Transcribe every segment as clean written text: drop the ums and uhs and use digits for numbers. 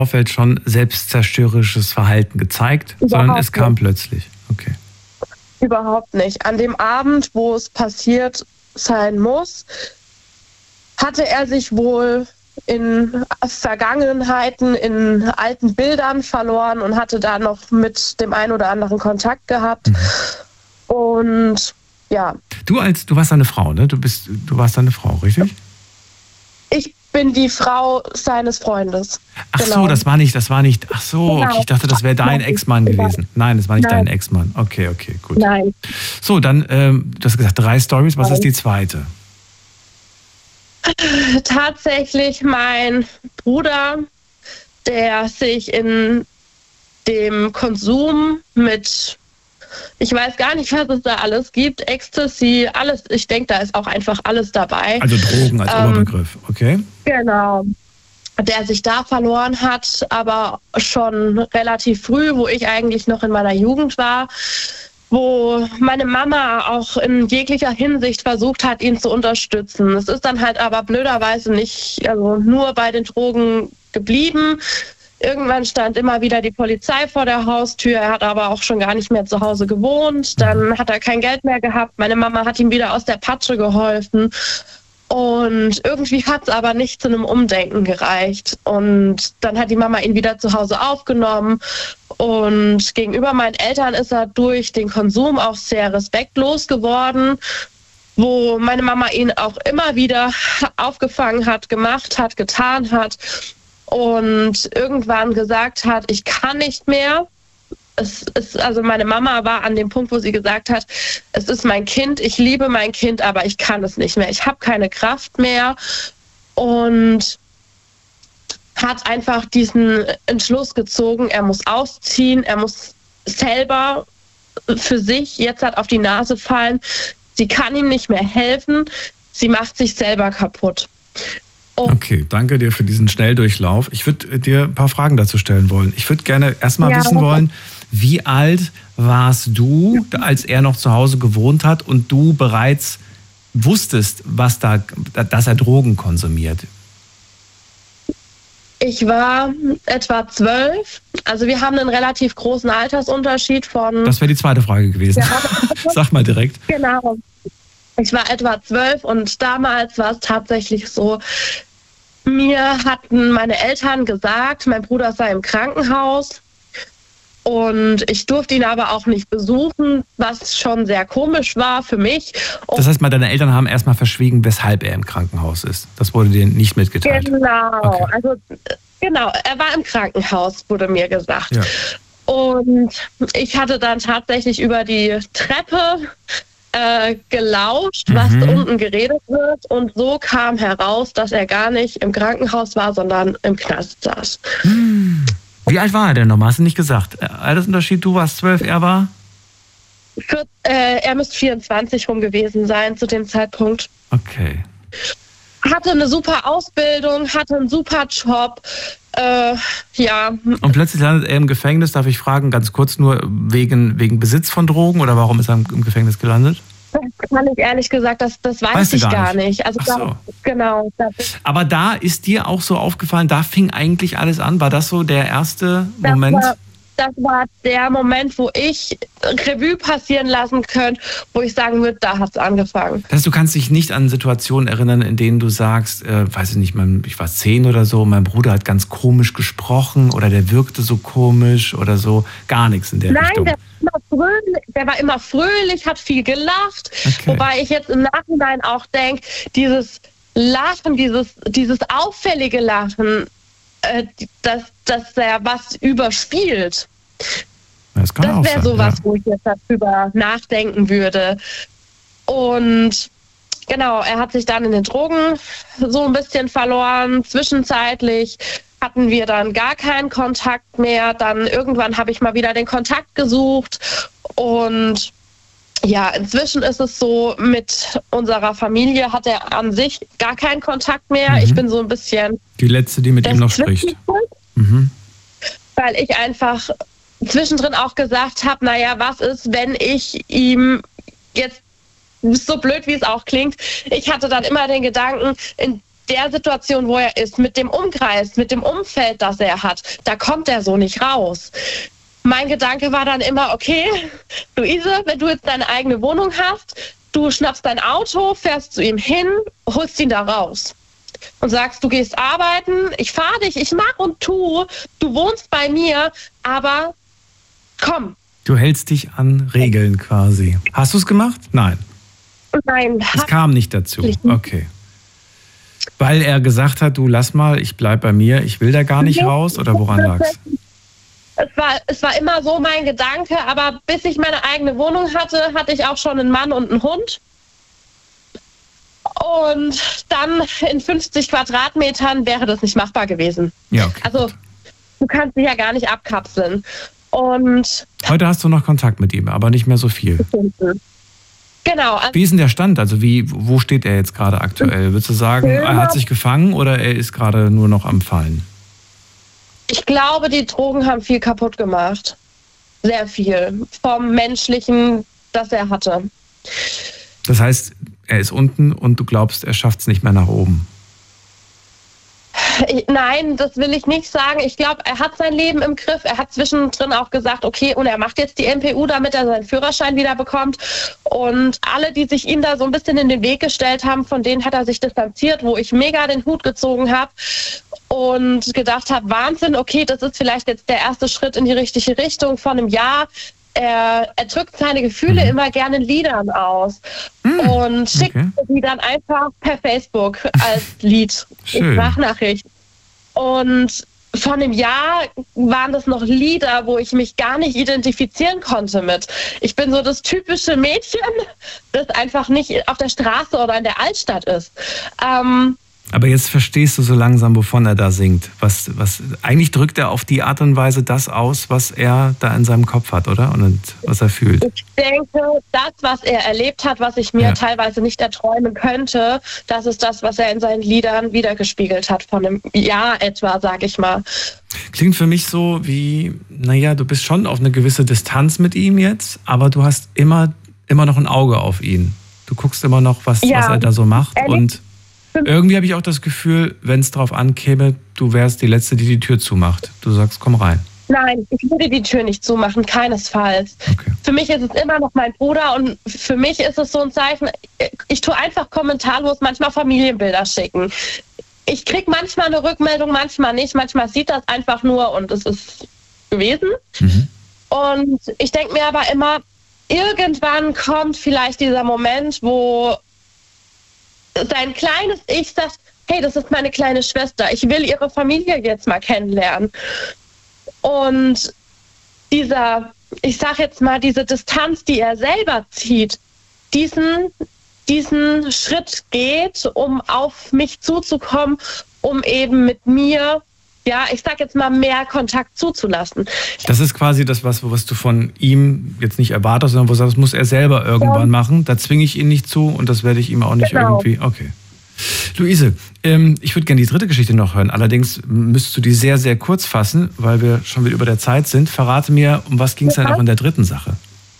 Vorfeld schon selbstzerstörerisches Verhalten gezeigt, sondern es kam plötzlich. Okay. Überhaupt nicht. An dem Abend, wo es passiert sein muss, hatte er sich wohl in Vergangenheiten, in alten Bildern verloren und hatte da noch mit dem einen oder anderen Kontakt gehabt. Und ja. Du warst eine Frau, ne? Du warst eine Frau, richtig? Ich bin die Frau seines Freundes. Ach so, das war nicht. Ach so, genau. Okay, ich dachte, das wäre dein Ex-Mann gewesen. Nein, das war nicht dein Ex-Mann. Okay, gut. Nein. So, dann, du hast gesagt, 3 Storys. Was ist die zweite? Tatsächlich mein Bruder, der sich in dem Konsum mit, ich weiß gar nicht, was es da alles gibt, Ecstasy, alles, ich denke, da ist auch einfach alles dabei. Also Drogen als Oberbegriff, okay? Genau. Der sich da verloren hat, aber schon relativ früh, wo ich eigentlich noch in meiner Jugend war, wo meine Mama auch in jeglicher Hinsicht versucht hat, ihn zu unterstützen. Es ist dann halt aber blöderweise nicht, also nur bei den Drogen geblieben. Irgendwann stand immer wieder die Polizei vor der Haustür. Er hat aber auch schon gar nicht mehr zu Hause gewohnt. Dann hat er kein Geld mehr gehabt. Meine Mama hat ihm wieder aus der Patsche geholfen. Und irgendwie hat es aber nicht zu einem Umdenken gereicht. Und dann hat die Mama ihn wieder zu Hause aufgenommen. Und gegenüber meinen Eltern ist er durch den Konsum auch sehr respektlos geworden, wo meine Mama ihn auch immer wieder aufgefangen hat, gemacht hat, getan hat und irgendwann gesagt hat, ich kann nicht mehr. Also meine Mama war an dem Punkt, wo sie gesagt hat, es ist mein Kind, ich liebe mein Kind, aber ich kann es nicht mehr. Ich habe keine Kraft mehr und hat einfach diesen Entschluss gezogen, er muss ausziehen, er muss selber für sich jetzt auf die Nase fallen. Sie kann ihm nicht mehr helfen, sie macht sich selber kaputt. Okay, danke dir für diesen Schnelldurchlauf. Ich würde dir ein paar Fragen dazu stellen wollen. Ich würde gerne erstmal wissen wollen, wie alt warst du, als er noch zu Hause gewohnt hat und du bereits wusstest, dass er Drogen konsumiert? Ich war etwa 12. Also wir haben einen relativ großen Altersunterschied von... Das wäre die zweite Frage gewesen. Sag mal direkt. Genau. Ich war etwa 12 und damals war es tatsächlich so, mir hatten meine Eltern gesagt, mein Bruder sei im Krankenhaus und ich durfte ihn aber auch nicht besuchen, was schon sehr komisch war für mich. Das heißt, deine Eltern haben erstmal verschwiegen, weshalb er im Krankenhaus ist. Das wurde dir nicht mitgeteilt. Genau, genau, er war im Krankenhaus, wurde mir gesagt. Ja. Und ich hatte dann tatsächlich über die Treppe gelauscht, was unten geredet wird und so kam heraus, dass er gar nicht im Krankenhaus war, sondern im Knast saß. Wie alt war er denn nochmal? Hast du nicht gesagt? Altersunterschied, du warst 12, er war? Er müsste 24 rum gewesen sein zu dem Zeitpunkt. Okay. Hatte eine super Ausbildung, hatte einen super Job. Ja. Und plötzlich landet er im Gefängnis, darf ich fragen, ganz kurz nur, wegen Besitz von Drogen oder warum ist er im Gefängnis gelandet? Das kann ich ehrlich gesagt, das weiß ich gar nicht. Also so. Genau. Aber da ist dir auch so aufgefallen, da fing eigentlich alles an. War das so der erste Moment? Das war der Moment, wo ich Revue passieren lassen könnte, wo ich sagen würde, da hat es angefangen. Das heißt, du kannst dich nicht an Situationen erinnern, in denen du sagst, weiß ich nicht, ich war 10 oder so, mein Bruder hat ganz komisch gesprochen oder der wirkte so komisch oder so, gar nichts in der Richtung. Nein, der war immer fröhlich, hat viel gelacht, wobei ich jetzt im Nachhinein auch denke, dieses Lachen, dieses auffällige Lachen, dass er was überspielt. Das wäre sowas, wo ich jetzt darüber nachdenken würde. Und genau, er hat sich dann in den Drogen so ein bisschen verloren. Zwischenzeitlich hatten wir dann gar keinen Kontakt mehr. Dann irgendwann habe ich mal wieder den Kontakt gesucht. Und ja, inzwischen ist es so, mit unserer Familie hat er an sich gar keinen Kontakt mehr. Ich bin so ein bisschen... Die Letzte, die mit ihm noch spricht. Weil ich einfach zwischendrin auch gesagt habe, naja, was ist, wenn ich ihm jetzt, so blöd wie es auch klingt, ich hatte dann immer den Gedanken, in der Situation, wo er ist, mit dem Umkreis, mit dem Umfeld, das er hat, da kommt er so nicht raus. Mein Gedanke war dann immer, okay, Luise, wenn du jetzt deine eigene Wohnung hast, du schnappst dein Auto, fährst zu ihm hin, holst ihn da raus und sagst, du gehst arbeiten, ich fahre dich, ich mach und tu, du wohnst bei mir, aber komm. Du hältst dich an Regeln quasi. Hast du es gemacht? Nein. Nein. Es kam nicht dazu. Okay. Weil er gesagt hat, du lass mal, ich bleib bei mir, ich will da gar nicht raus, oder woran lag's? Es war immer so mein Gedanke, aber bis ich meine eigene Wohnung hatte, hatte ich auch schon einen Mann und einen Hund. Und dann in 50 Quadratmetern wäre das nicht machbar gewesen. Ja, okay. Also du kannst dich ja gar nicht abkapseln. Und heute hast du noch Kontakt mit ihm, aber nicht mehr so viel. Genau. Wie ist denn der Stand? Also wo steht er jetzt gerade aktuell? Würdest du sagen, er hat sich gefangen oder er ist gerade nur noch am Fallen? Ich glaube, die Drogen haben viel kaputt gemacht. Sehr viel. Vom Menschlichen, das er hatte. Das heißt, er ist unten und du glaubst, er schafft es nicht mehr nach oben. Nein, das will ich nicht sagen. Ich glaube, er hat sein Leben im Griff. Er hat zwischendrin auch gesagt, okay, und er macht jetzt die MPU, damit er seinen Führerschein wieder bekommt. Und alle, die sich ihm da so ein bisschen in den Weg gestellt haben, von denen hat er sich distanziert, wo ich mega den Hut gezogen habe und gedacht habe, Wahnsinn, okay, das ist vielleicht jetzt der erste Schritt in die richtige Richtung. Vor einem Jahr er drückt seine Gefühle immer gerne in Liedern aus und schickt sie dann einfach per Facebook als Lied, Sprachnachricht. Und vor einem Jahr waren das noch Lieder, wo ich mich gar nicht identifizieren konnte mit. Ich bin so das typische Mädchen, das einfach nicht auf der Straße oder in der Altstadt ist. Aber jetzt verstehst du so langsam, wovon er da singt. Eigentlich drückt er auf die Art und Weise das aus, was er da in seinem Kopf hat, oder? Und was er fühlt. Ich denke, das, was er erlebt hat, was ich mir teilweise nicht erträumen könnte, das ist das, was er in seinen Liedern wiedergespiegelt hat, von einem Jahr etwa, sag ich mal. Klingt für mich so wie, naja, du bist schon auf eine gewisse Distanz mit ihm jetzt, aber du hast immer noch ein Auge auf ihn. Du guckst immer noch, was er da so macht und irgendwie habe ich auch das Gefühl, wenn es drauf ankäme, du wärst die Letzte, die Tür zumacht. Du sagst, komm rein. Nein, ich würde die Tür nicht zumachen, keinesfalls. Okay. Für mich ist es immer noch mein Bruder und für mich ist es so ein Zeichen, ich tue einfach kommentarlos manchmal Familienbilder schicken. Ich kriege manchmal eine Rückmeldung, manchmal nicht. Manchmal sieht das einfach nur und es ist gewesen. Und ich denke mir aber immer, irgendwann kommt vielleicht dieser Moment, wo sein kleines Ich sagt, hey, das ist meine kleine Schwester, ich will ihre Familie jetzt mal kennenlernen. Und ich sag jetzt mal, diese Distanz, die er selber zieht, diesen Schritt geht, um auf mich zuzukommen, um eben mit mir, ich sag jetzt mal, mehr Kontakt zuzulassen. Das ist quasi das, was du von ihm jetzt nicht erwartest, sondern wo du sagst, das muss er selber irgendwann machen. Da zwinge ich ihn nicht zu und das werde ich ihm auch nicht irgendwie. Okay. Luise, ich würde gerne die dritte Geschichte noch hören. Allerdings müsstest du die sehr, sehr kurz fassen, weil wir schon wieder über der Zeit sind. Verrate mir, um was ging es denn auch in der dritten Sache?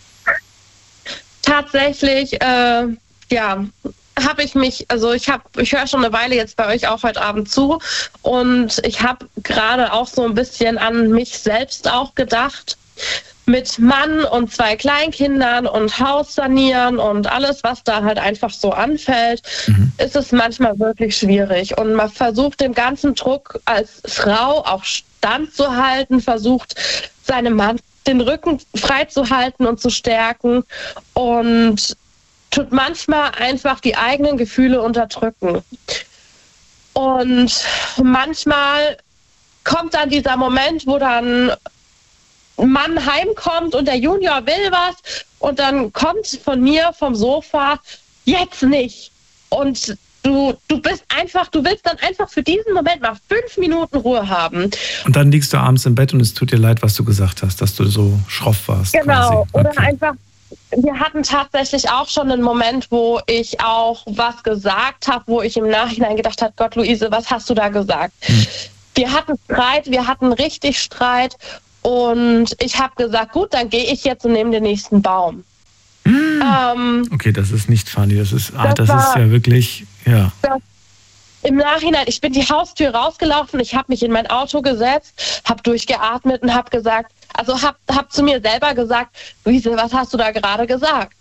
Tatsächlich, habe ich mich, ich höre schon eine Weile jetzt bei euch auch heute Abend zu und ich habe gerade auch so ein bisschen an mich selbst auch gedacht. Mit Mann und 2 Kleinkindern und Haus sanieren und alles, was da halt einfach so anfällt, ist es manchmal wirklich schwierig. Und man versucht dem ganzen Druck als Frau auch standzuhalten, versucht seinem Mann den Rücken frei zu halten und zu stärken und tut manchmal einfach die eigenen Gefühle unterdrücken. Und manchmal kommt dann dieser Moment, wo dann ein Mann heimkommt und der Junior will was und dann kommt von mir vom Sofa, jetzt nicht. Und du willst dann einfach für diesen Moment mal 5 Minuten Ruhe haben. Und dann liegst du abends im Bett und es tut dir leid, was du gesagt hast, dass du so schroff warst. Genau, quasi. Okay. Oder einfach, wir hatten tatsächlich auch schon einen Moment, wo ich auch was gesagt habe, wo ich im Nachhinein gedacht habe, Gott, Luise, was hast du da gesagt? Wir hatten Streit, wir hatten richtig Streit und ich habe gesagt, gut, dann gehe ich jetzt und nehme den nächsten Baum. Okay, das ist nicht funny, das ist ja wirklich, ja. im Nachhinein, ich bin die Haustür rausgelaufen, ich habe mich in mein Auto gesetzt, habe durchgeatmet und habe gesagt, also hab zu mir selber gesagt, Luise, was hast du da gerade gesagt?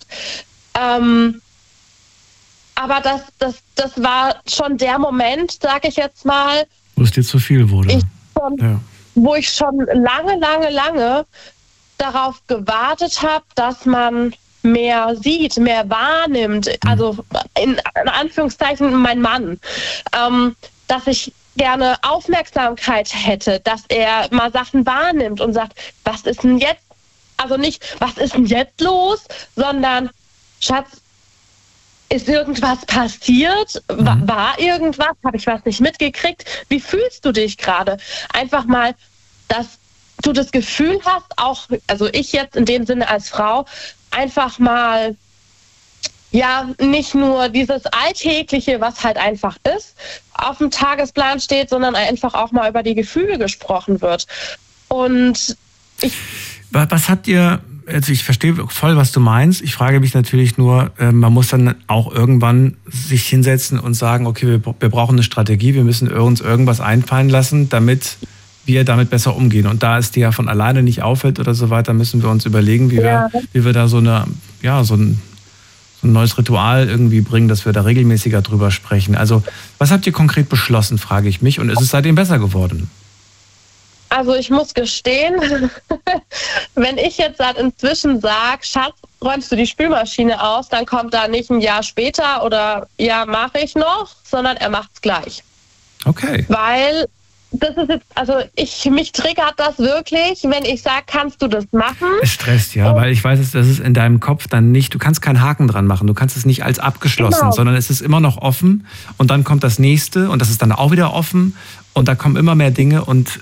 Aber das war schon der Moment, sag ich jetzt mal, wo es dir zu viel wurde. Wo ich schon lange darauf gewartet habe, dass man mehr sieht, mehr wahrnimmt. Also in Anführungszeichen mein Mann. Dass ich gerne Aufmerksamkeit hätte, dass er mal Sachen wahrnimmt und sagt, was ist denn jetzt? Also nicht, was ist denn jetzt los, sondern, Schatz, ist irgendwas passiert? War irgendwas? Habe ich was nicht mitgekriegt? Wie fühlst du dich gerade? Einfach mal, dass du das Gefühl hast, auch, also ich jetzt in dem Sinne als Frau, einfach mal, ja, nicht nur dieses Alltägliche, was halt einfach ist, auf dem Tagesplan steht, sondern einfach auch mal über die Gefühle gesprochen wird. Und was habt ihr, also ich verstehe voll, was du meinst. Ich frage mich natürlich nur, man muss dann auch irgendwann sich hinsetzen und sagen, okay, wir brauchen eine Strategie, wir müssen uns irgendwas einfallen lassen, damit wir damit besser umgehen. Und da es dir ja von alleine nicht auffällt oder so weiter, müssen wir uns überlegen, wie wir da so ein neues Ritual irgendwie bringen, dass wir da regelmäßiger drüber sprechen. Also, was habt ihr konkret beschlossen, frage ich mich. Und ist es seitdem besser geworden? Also ich muss gestehen, wenn ich jetzt inzwischen sage, Schatz, räumst du die Spülmaschine aus, dann kommt da nicht ein Jahr später oder ja, mache ich noch, sondern er macht's gleich. Okay. Weil das ist jetzt, also mich triggert das wirklich, wenn ich sage, kannst du das machen? Es stresst, ja, weil ich weiß, das ist in deinem Kopf dann nicht, du kannst keinen Haken dran machen, du kannst es nicht als abgeschlossen, sondern es ist immer noch offen und dann kommt das nächste und das ist dann auch wieder offen und da kommen immer mehr Dinge und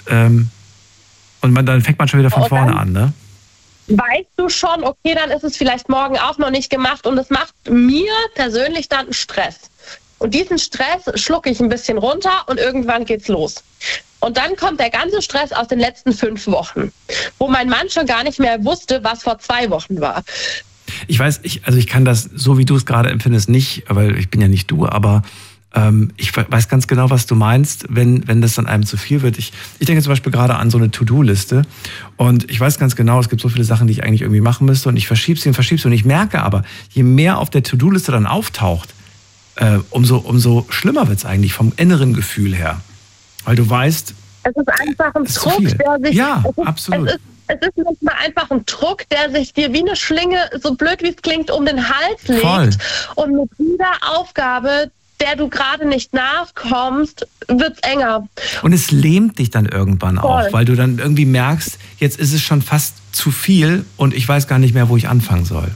dann fängt man schon wieder von vorne an, ne? Weißt du schon, okay, dann ist es vielleicht morgen auch noch nicht gemacht und es macht mir persönlich dann Stress. Und diesen Stress schlucke ich ein bisschen runter und irgendwann geht's los. Und dann kommt der ganze Stress aus den letzten 5 Wochen, wo mein Mann schon gar nicht mehr wusste, was vor 2 Wochen war. Ich weiß, ich kann das, so wie du es gerade empfindest, nicht, weil ich bin ja nicht du, aber ich weiß ganz genau, was du meinst, wenn das dann einem zu viel wird. Ich denke zum Beispiel gerade an so eine To-Do-Liste und ich weiß ganz genau, es gibt so viele Sachen, die ich eigentlich irgendwie machen müsste und ich verschiebe sie und ich merke aber, je mehr auf der To-Do-Liste dann auftaucht, umso schlimmer wird es eigentlich vom inneren Gefühl her. Weil du weißt, es ist einfach ein Druck, der sich... Ja, absolut. Es ist manchmal einfach ein Druck, der sich dir wie eine Schlinge, so blöd wie es klingt, um den Hals legt. Voll. Und mit jeder Aufgabe, der du gerade nicht nachkommst, wird's enger. Und es lähmt dich dann irgendwann auch, weil du dann irgendwie merkst, jetzt ist es schon fast zu viel und ich weiß gar nicht mehr, wo ich anfangen soll.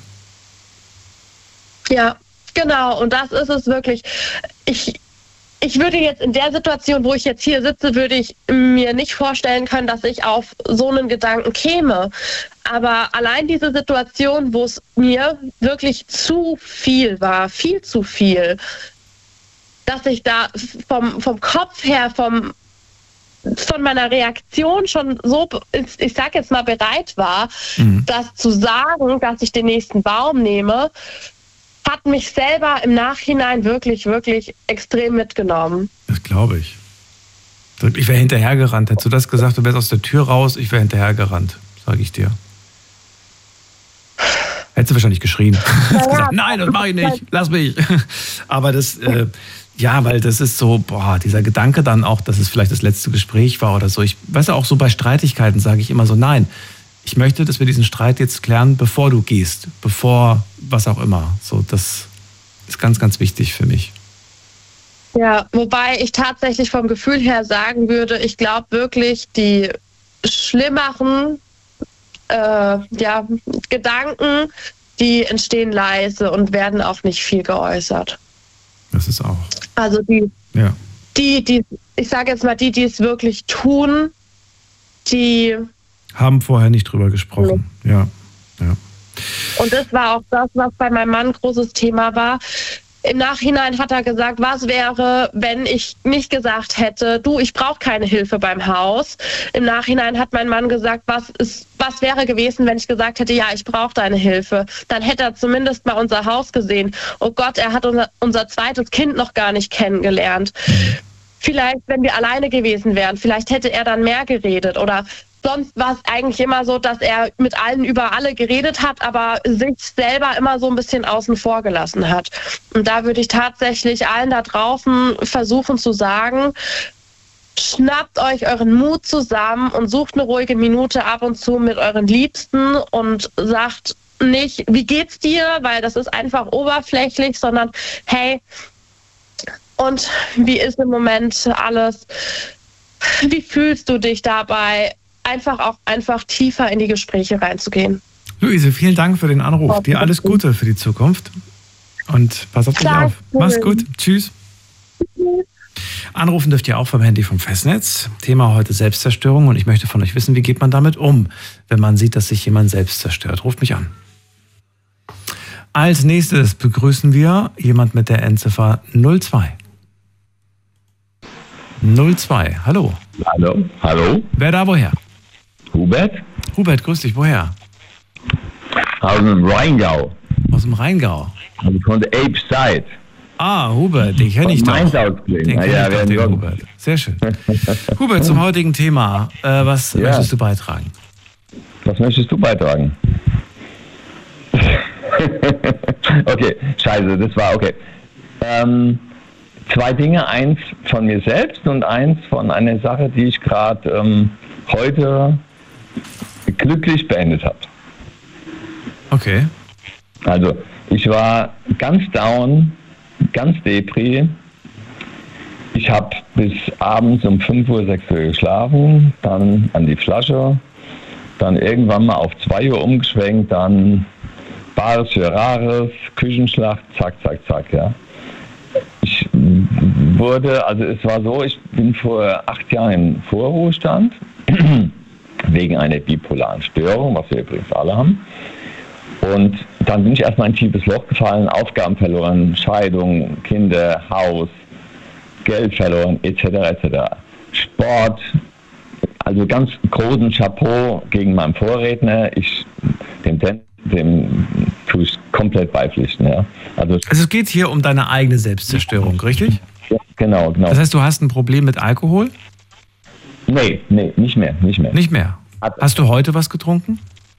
Ja, genau. Und das ist es wirklich. Ich würde jetzt in der Situation, wo ich jetzt hier sitze, würde ich mir nicht vorstellen können, dass ich auf so einen Gedanken käme. Aber allein diese Situation, wo es mir wirklich zu viel war, viel zu viel, dass ich da vom Kopf her, von meiner Reaktion schon so, ich sag jetzt mal, bereit war, das zu sagen, dass ich den nächsten Baum nehme, hat mich selber im Nachhinein wirklich, wirklich extrem mitgenommen. Das glaube ich. Ich wäre hinterhergerannt. Hättest du das gesagt, du wärst aus der Tür raus, ich wäre hinterhergerannt, sage ich dir. Hättest du wahrscheinlich geschrien. Ja, gesagt, nein, das mache ich nicht, lass mich. Aber das, weil das ist so, dieser Gedanke dann auch, dass es vielleicht das letzte Gespräch war oder so. Ich weiß ja auch so, bei Streitigkeiten sage ich immer so, nein, ich möchte, dass wir diesen Streit jetzt klären, bevor du gehst, bevor was auch immer. So, das ist ganz, ganz wichtig für mich. Ja, wobei ich tatsächlich vom Gefühl her sagen würde, ich glaube wirklich, die schlimmeren Gedanken, die entstehen leise und werden auch nicht viel geäußert. Das ist auch. Also die ich sage jetzt mal, die es wirklich tun, die haben vorher nicht drüber gesprochen. Ja. Und das war auch das, was bei meinem Mann ein großes Thema war. Im Nachhinein hat er gesagt, was wäre, wenn ich nicht gesagt hätte, du, ich brauche keine Hilfe beim Haus. Im Nachhinein hat mein Mann gesagt, was wäre gewesen, wenn ich gesagt hätte, ja, ich brauche deine Hilfe. Dann hätte er zumindest mal unser Haus gesehen. Oh Gott, er hat unser zweites Kind noch gar nicht kennengelernt. Vielleicht, wenn wir alleine gewesen wären, vielleicht hätte er dann mehr geredet oder sonst war es eigentlich immer so, dass er mit allen über alle geredet hat, aber sich selber immer so ein bisschen außen vor gelassen hat. Und da würde ich tatsächlich allen da draußen versuchen zu sagen, schnappt euch euren Mut zusammen und sucht eine ruhige Minute ab und zu mit euren Liebsten und sagt nicht, wie geht's dir, weil das ist einfach oberflächlich, sondern hey, und wie ist im Moment alles? Wie fühlst du dich dabei? Einfach tiefer in die Gespräche reinzugehen. Luise, vielen Dank für den Anruf. Dir alles Gute für die Zukunft. Und pass auf dich auf. Mach's gut. Tschüss. Anrufen dürft ihr auch vom Handy vom Festnetz. Thema heute Selbstzerstörung. Und ich möchte von euch wissen, wie geht man damit um, wenn man sieht, dass sich jemand selbst zerstört. Ruft mich an. Als nächstes begrüßen wir jemand mit der Endziffer 02. 02. Hallo. Hallo. Wer da woher? Hubert? Hubert, grüß dich. Woher? Aus dem Rheingau. Aus dem Rheingau? Also von der Ape Side. Ah, Hubert, den kenne ich doch. Den kenne ich doch, den Hubert. Sehr schön. Hubert, zum heutigen Thema. Was möchtest du beitragen? Was möchtest du beitragen? Okay, scheiße, das war okay. Zwei Dinge, eins von mir selbst und eins von einer Sache, die ich gerade heute glücklich beendet habe. Okay. Also, ich war ganz down, ganz depri. Ich habe bis abends um 5 Uhr, 6 Uhr geschlafen, dann an die Flasche, dann irgendwann mal auf 2 Uhr umgeschwenkt, dann Bares für Rares, Küchenschlacht, zack, zack, zack, ja. Es war so, ich bin vor 8 Jahren im Vorruhestand, wegen einer bipolaren Störung, was wir übrigens alle haben. Und dann bin ich erstmal in ein tiefes Loch gefallen, Aufgaben verloren, Scheidung, Kinder, Haus, Geld verloren, etc., etc. Sport, also ganz großen Chapeau gegen meinen Vorredner. Dem tue ich komplett beipflichten. Ja. Also es geht hier um deine eigene Selbstzerstörung, richtig? Ja, genau. Das heißt, du hast ein Problem mit Alkohol? Nee, nicht mehr. Nicht mehr? Hast du heute was getrunken?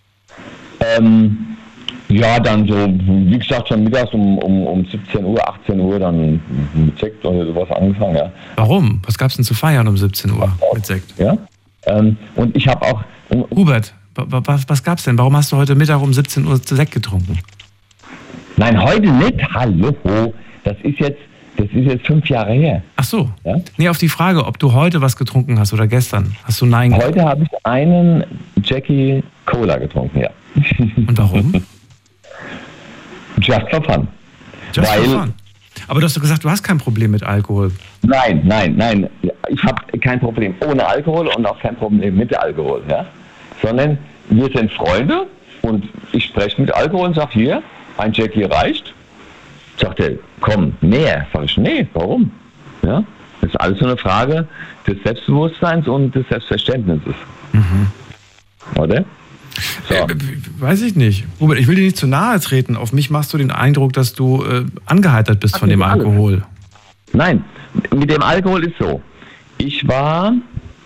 Ja, dann so, wie gesagt, schon mittags um 17 Uhr, 18 Uhr dann mit Sekt oder sowas angefangen, ja. Warum? Was gab's denn zu feiern um 17 Uhr mit Sekt? Ja, und ich habe auch... Hubert, was gab's denn? Warum hast du heute Mittag um 17 Uhr Sekt getrunken? Nein, heute nicht. Hallo, das ist jetzt 5 Jahre her. Ach so. Ja? Nee, auf die Frage, ob du heute was getrunken hast oder gestern. Hast du Nein gesagt? Heute habe ich einen Jackie Cola getrunken, ja. Und warum? Just for fun. Just for fun. Aber du hast doch gesagt, du hast kein Problem mit Alkohol. Nein. Ich habe kein Problem ohne Alkohol und auch kein Problem mit Alkohol, ja. Sondern wir sind Freunde und ich spreche mit Alkohol und sage, hier, ein Jackie reicht. Sagt er, komm, mehr. Sag ich, nee, warum? Ja, das ist alles so eine Frage des Selbstbewusstseins und des Selbstverständnisses. Mhm. Oder? So. Weiß ich nicht. Robert, ich will dir nicht zu nahe treten. Auf mich machst du den Eindruck, dass du angeheitert bist von dem Alkohol. Nein, mit dem Alkohol ist so. Ich war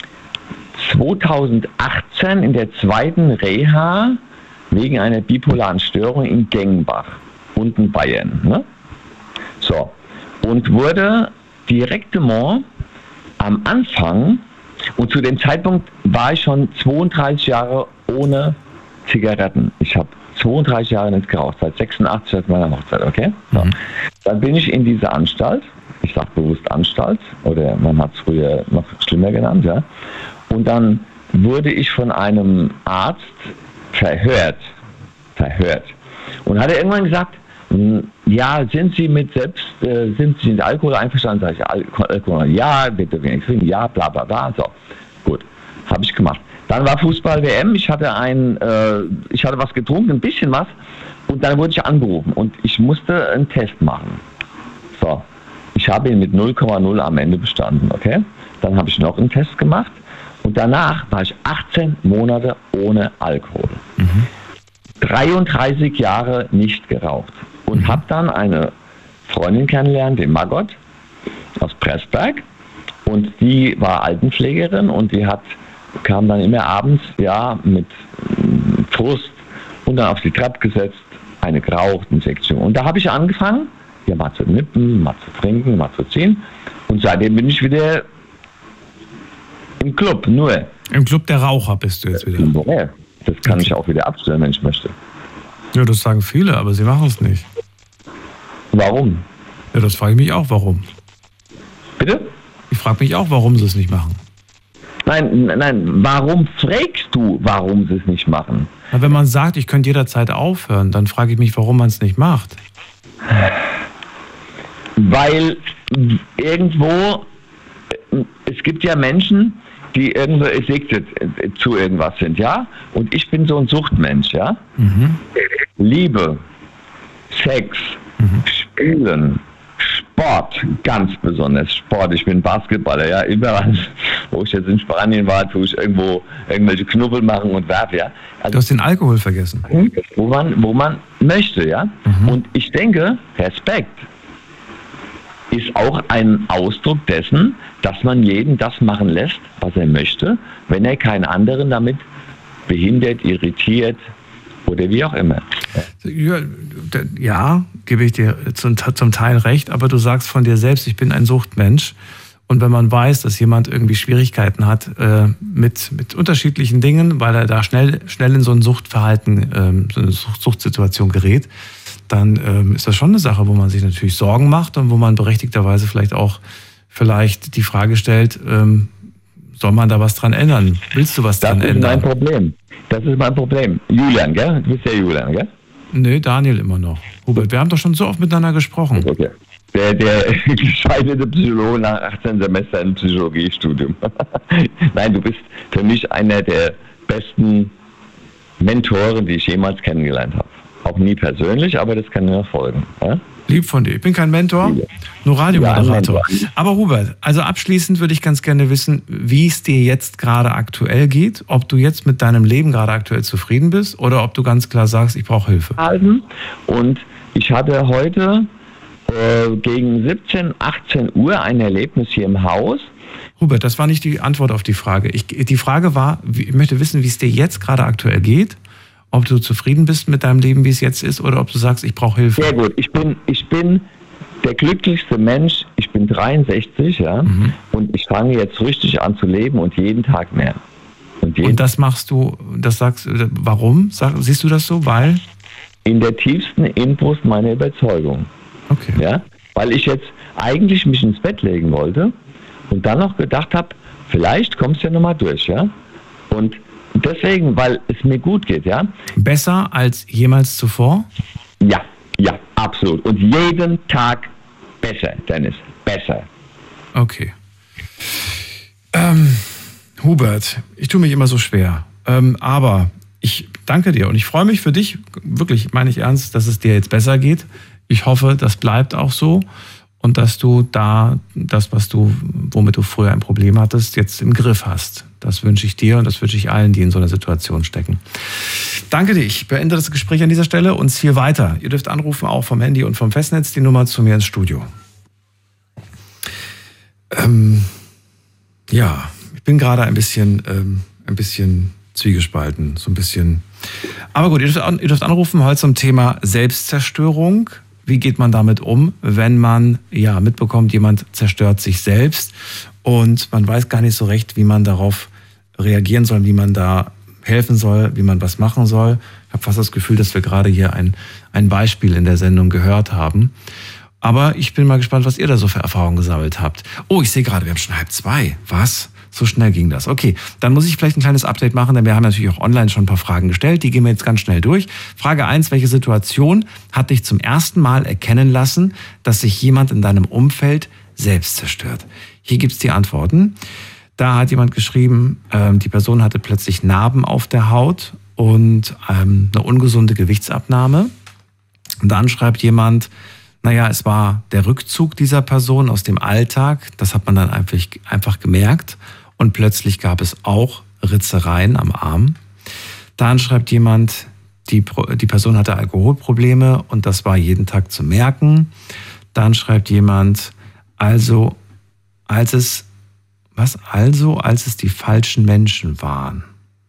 2018 in der 2. Reha wegen einer bipolaren Störung in Gengenbach, unten Bayern. Ne? So. Und wurde direktement am Anfang, und zu dem Zeitpunkt war ich schon 32 Jahre ohne Zigaretten. Ich habe 32 Jahre nicht geraucht, seit 86 seit meiner Hochzeit, okay? So. Dann bin ich in diese Anstalt, ich sage bewusst Anstalt, oder man hat es früher noch schlimmer genannt, ja. Und dann wurde ich von einem Arzt verhört. Und hat er irgendwann gesagt, ja, sind Sie mit Alkohol einverstanden? Sag ich, Alkohol, ja, bitte wenig trinken, ja, bla bla bla. So, gut, habe ich gemacht. Dann war Fußball-WM, ich hatte was getrunken, ein bisschen was, und dann wurde ich angerufen und ich musste einen Test machen. So, ich habe ihn mit 0,0 am Ende bestanden, okay? Dann habe ich noch einen Test gemacht und danach war ich 18 Monate ohne Alkohol. 33 Jahre nicht geraucht und habe dann eine Freundin kennengelernt, den Margot aus Pressberg, und die war Altenpflegerin und die kam dann immer abends, ja, mit Frust und dann auf die Treppe gesetzt, eine geraucht, eine Sektion. Und da habe ich angefangen, ja, mal zu nippen, mal zu trinken, mal zu ziehen, und seitdem bin ich wieder im Club, nur. Im Club der Raucher bist du jetzt wieder. Das kann ich auch wieder abstellen, wenn ich möchte. Ja, das sagen viele, aber sie machen es nicht. Warum? Ja, das frage ich mich auch, warum. Bitte? Ich frage mich auch, warum sie es nicht machen. Nein, warum fragst du, warum sie es nicht machen? Na, wenn man sagt, ich könnte jederzeit aufhören, dann frage ich mich, warum man es nicht macht. Weil irgendwo, es gibt ja Menschen, die irgendwo addicted zu irgendwas sind, ja? Und ich bin so ein Suchtmensch, ja? Liebe, Sex, Spielen, Sport, ganz besonders Sport. Ich bin Basketballer, ja, überall, wo ich jetzt in Spanien war, tue ich irgendwo irgendwelche Knubbel machen und werfe, ja. Also, du hast den Alkohol vergessen. Wo man möchte, ja. Und ich denke, Respekt ist auch ein Ausdruck dessen, dass man jeden das machen lässt, was er möchte, wenn er keinen anderen damit behindert, irritiert oder wie auch immer. Ja, gebe ich dir zum Teil recht, aber du sagst von dir selbst, ich bin ein Suchtmensch. Und wenn man weiß, dass jemand irgendwie Schwierigkeiten hat mit unterschiedlichen Dingen, weil er da schnell in so ein Suchtverhalten, so eine Suchtsituation gerät, dann ist das schon eine Sache, wo man sich natürlich Sorgen macht und wo man berechtigterweise vielleicht die Frage stellt, soll man da was dran ändern? Willst du was dran ändern? Das ist mein Problem. Julian, gell? Du bist ja Julian, gell? Nee, Daniel immer noch. Hubert, wir haben doch schon so oft miteinander gesprochen. Okay. Der gescheiterte Psychologe nach 18 Semestern im Psychologiestudium. Nein, du bist für mich einer der besten Mentoren, die ich jemals kennengelernt habe. Auch nie persönlich, aber das kann mir folgen. Ja? Lieb von dir. Ich bin kein Mentor, nur Radiomoderator. Aber Hubert, also abschließend würde ich ganz gerne wissen, wie es dir jetzt gerade aktuell geht, ob du jetzt mit deinem Leben gerade aktuell zufrieden bist oder ob du ganz klar sagst, ich brauche Hilfe. Und ich hatte heute gegen 17, 18 Uhr ein Erlebnis hier im Haus. Hubert, das war nicht die Antwort auf die Frage. Die Frage war, ich möchte wissen, wie es dir jetzt gerade aktuell geht, ob du zufrieden bist mit deinem Leben, wie es jetzt ist, oder ob du sagst, ich brauche Hilfe. Sehr gut. Ich bin der glücklichste Mensch. Ich bin 63, ja, und ich fange jetzt richtig an zu leben und jeden Tag mehr. Und das machst du, warum? Siehst du das so? Weil? In der tiefsten Inbrust meiner Überzeugung. Okay. Ja, weil ich jetzt eigentlich mich ins Bett legen wollte und dann noch gedacht habe, vielleicht kommst du ja nochmal durch, ja. Und deswegen, weil es mir gut geht, ja. Besser als jemals zuvor? Ja, absolut. Und jeden Tag besser, Dennis, besser. Okay. Hubert, ich tue mich immer so schwer, aber ich danke dir und ich freue mich für dich, wirklich, meine ich ernst, dass es dir jetzt besser geht. Ich hoffe, das bleibt auch so und dass du da das, womit du früher ein Problem hattest, jetzt im Griff hast. Das wünsche ich dir und das wünsche ich allen, die in so einer Situation stecken. Danke dir. Ich beende das Gespräch an dieser Stelle und ziehe weiter. Ihr dürft anrufen, auch vom Handy und vom Festnetz, die Nummer zu mir ins Studio. Ja, ich bin gerade ein bisschen zwiegespalten, so ein bisschen. Aber gut, ihr dürft anrufen heute zum Thema Selbstzerstörung. Wie geht man damit um, wenn man mitbekommt, jemand zerstört sich selbst und man weiß gar nicht so recht, wie man darauf reagieren soll, wie man da helfen soll, wie man was machen soll. Ich habe fast das Gefühl, dass wir gerade hier ein Beispiel in der Sendung gehört haben. Aber ich bin mal gespannt, was ihr da so für Erfahrungen gesammelt habt. Oh, ich sehe gerade, wir haben schon 1:30. Was? So schnell ging das. Okay, dann muss ich vielleicht ein kleines Update machen, denn wir haben natürlich auch online schon ein paar Fragen gestellt. Die gehen wir jetzt ganz schnell durch. Frage 1, welche Situation hat dich zum ersten Mal erkennen lassen, dass sich jemand in deinem Umfeld selbst zerstört? Hier gibt's die Antworten. Da hat jemand geschrieben, die Person hatte plötzlich Narben auf der Haut und eine ungesunde Gewichtsabnahme. Und dann schreibt jemand, Naja, es war der Rückzug dieser Person aus dem Alltag. Das hat man dann einfach gemerkt. Und plötzlich gab es auch Ritzereien am Arm. Dann schreibt jemand, die Person hatte Alkoholprobleme und das war jeden Tag zu merken. Dann schreibt jemand, als es die falschen Menschen waren.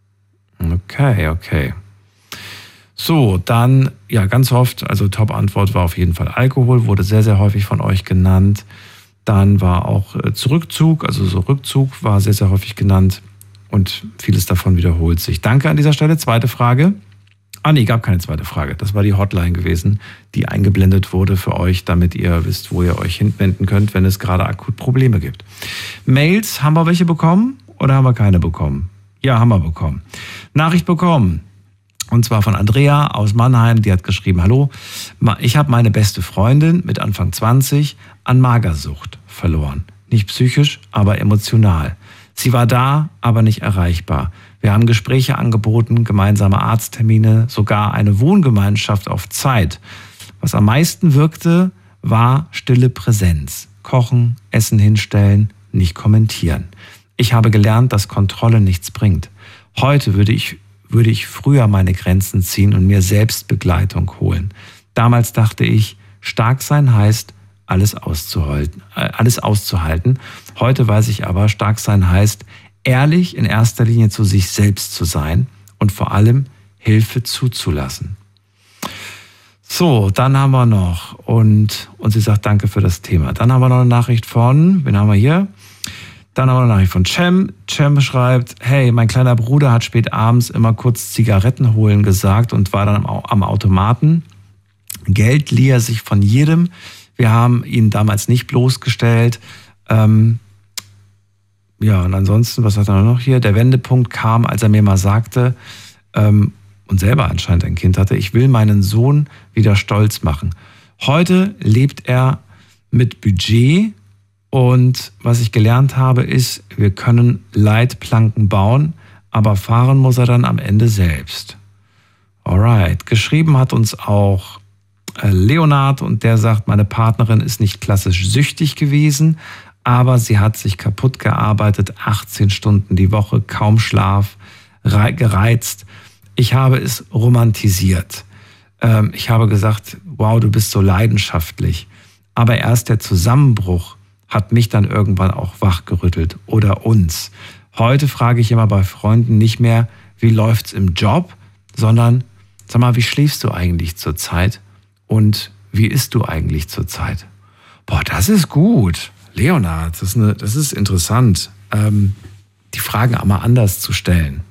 Okay. So, dann, ja, ganz oft, also Top-Antwort war auf jeden Fall Alkohol, wurde sehr, sehr häufig von euch genannt. Dann war auch Rückzug war sehr, sehr häufig genannt und vieles davon wiederholt sich. Danke an dieser Stelle. Zweite Frage. Gab keine zweite Frage. Das war die Hotline gewesen, die eingeblendet wurde für euch, damit ihr wisst, wo ihr euch hinwenden könnt, wenn es gerade akut Probleme gibt. Mails, haben wir welche bekommen oder haben wir keine bekommen? Ja, haben wir bekommen. Nachricht bekommen. Und zwar von Andrea aus Mannheim, die hat geschrieben, hallo, ich habe meine beste Freundin mit Anfang 20 an Magersucht verloren. Nicht psychisch, aber emotional. Sie war da, aber nicht erreichbar. Wir haben Gespräche angeboten, gemeinsame Arzttermine, sogar eine Wohngemeinschaft auf Zeit. Was am meisten wirkte, war stille Präsenz. Kochen, Essen hinstellen, nicht kommentieren. Ich habe gelernt, dass Kontrolle nichts bringt. Heute würde ich früher meine Grenzen ziehen und mir selbst Begleitung holen. Damals dachte ich, stark sein heißt, alles auszuhalten. Heute weiß ich aber, stark sein heißt, ehrlich in erster Linie zu sich selbst zu sein und vor allem Hilfe zuzulassen. So, dann haben wir noch, und sie sagt, danke für das Thema. Dann haben wir noch eine Nachricht von, wen haben wir hier? Dann haben wir eine Nachricht von Cem. Cem schreibt, hey, mein kleiner Bruder hat spät abends immer kurz Zigaretten holen gesagt und war dann am Automaten. Geld lieh er sich von jedem. Wir haben ihn damals nicht bloßgestellt. Ja, und ansonsten, was hat er noch hier? Der Wendepunkt kam, als er mir mal sagte, und selber anscheinend ein Kind hatte, ich will meinen Sohn wieder stolz machen. Heute lebt er mit Budget und was ich gelernt habe ist, wir können Leitplanken bauen, aber fahren muss er dann am Ende selbst. Alright, geschrieben hat uns auch Leonard und der sagt, meine Partnerin ist nicht klassisch süchtig gewesen, aber sie hat sich kaputt gearbeitet, 18 Stunden die Woche, kaum Schlaf, gereizt. Ich habe es romantisiert. Ich habe gesagt, wow, du bist so leidenschaftlich. Aber erst der Zusammenbruch hat mich dann irgendwann auch wachgerüttelt oder uns. Heute frage ich immer bei Freunden nicht mehr, wie läuft's im Job, sondern, sag mal, wie schläfst du eigentlich zurzeit und wie isst du eigentlich zurzeit? Boah, das ist gut. Leonard, das ist interessant, die Fragen einmal anders zu stellen.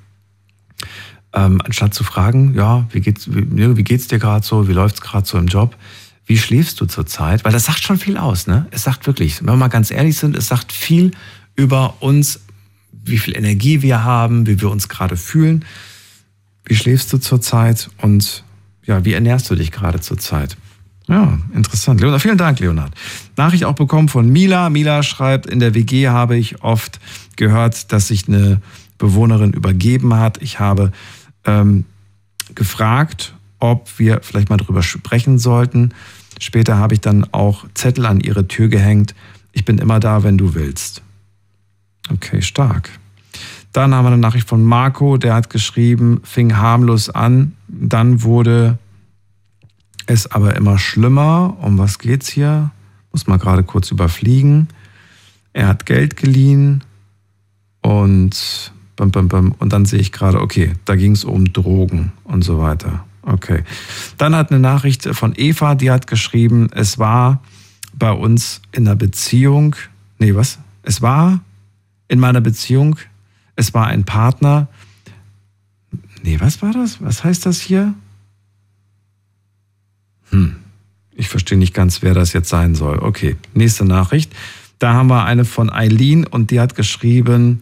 Anstatt zu fragen, ja, wie geht's dir gerade so, wie läuft's gerade so im Job, wie schläfst du zurzeit? Weil das sagt schon viel aus, ne? Es sagt wirklich, wenn wir mal ganz ehrlich sind, es sagt viel über uns, wie viel Energie wir haben, wie wir uns gerade fühlen. Wie schläfst du zurzeit und ja, wie ernährst du dich gerade zurzeit? Ja, interessant. Leonard, vielen Dank, Leonard. Nachricht auch bekommen von Mila. Mila schreibt, in der WG habe ich oft gehört, dass sich eine Bewohnerin übergeben hat. Ich habe gefragt, ob wir vielleicht mal drüber sprechen sollten. Später habe ich dann auch Zettel an ihre Tür gehängt. Ich bin immer da, wenn du willst. Okay, stark. Dann haben wir eine Nachricht von Marco, der hat geschrieben, fing harmlos an, dann wurde es aber immer schlimmer. Um was geht's hier? Muss mal gerade kurz überfliegen. Er hat Geld geliehen und dann sehe ich gerade, okay, da ging es um Drogen und so weiter. Okay. Dann hat eine Nachricht von Eva, die hat geschrieben, es war bei uns in der Beziehung, es war in meiner Beziehung, es war ein Partner, was war das? Was heißt das hier? Ich verstehe nicht ganz, wer das jetzt sein soll. Okay, nächste Nachricht. Da haben wir eine von Eileen und die hat geschrieben,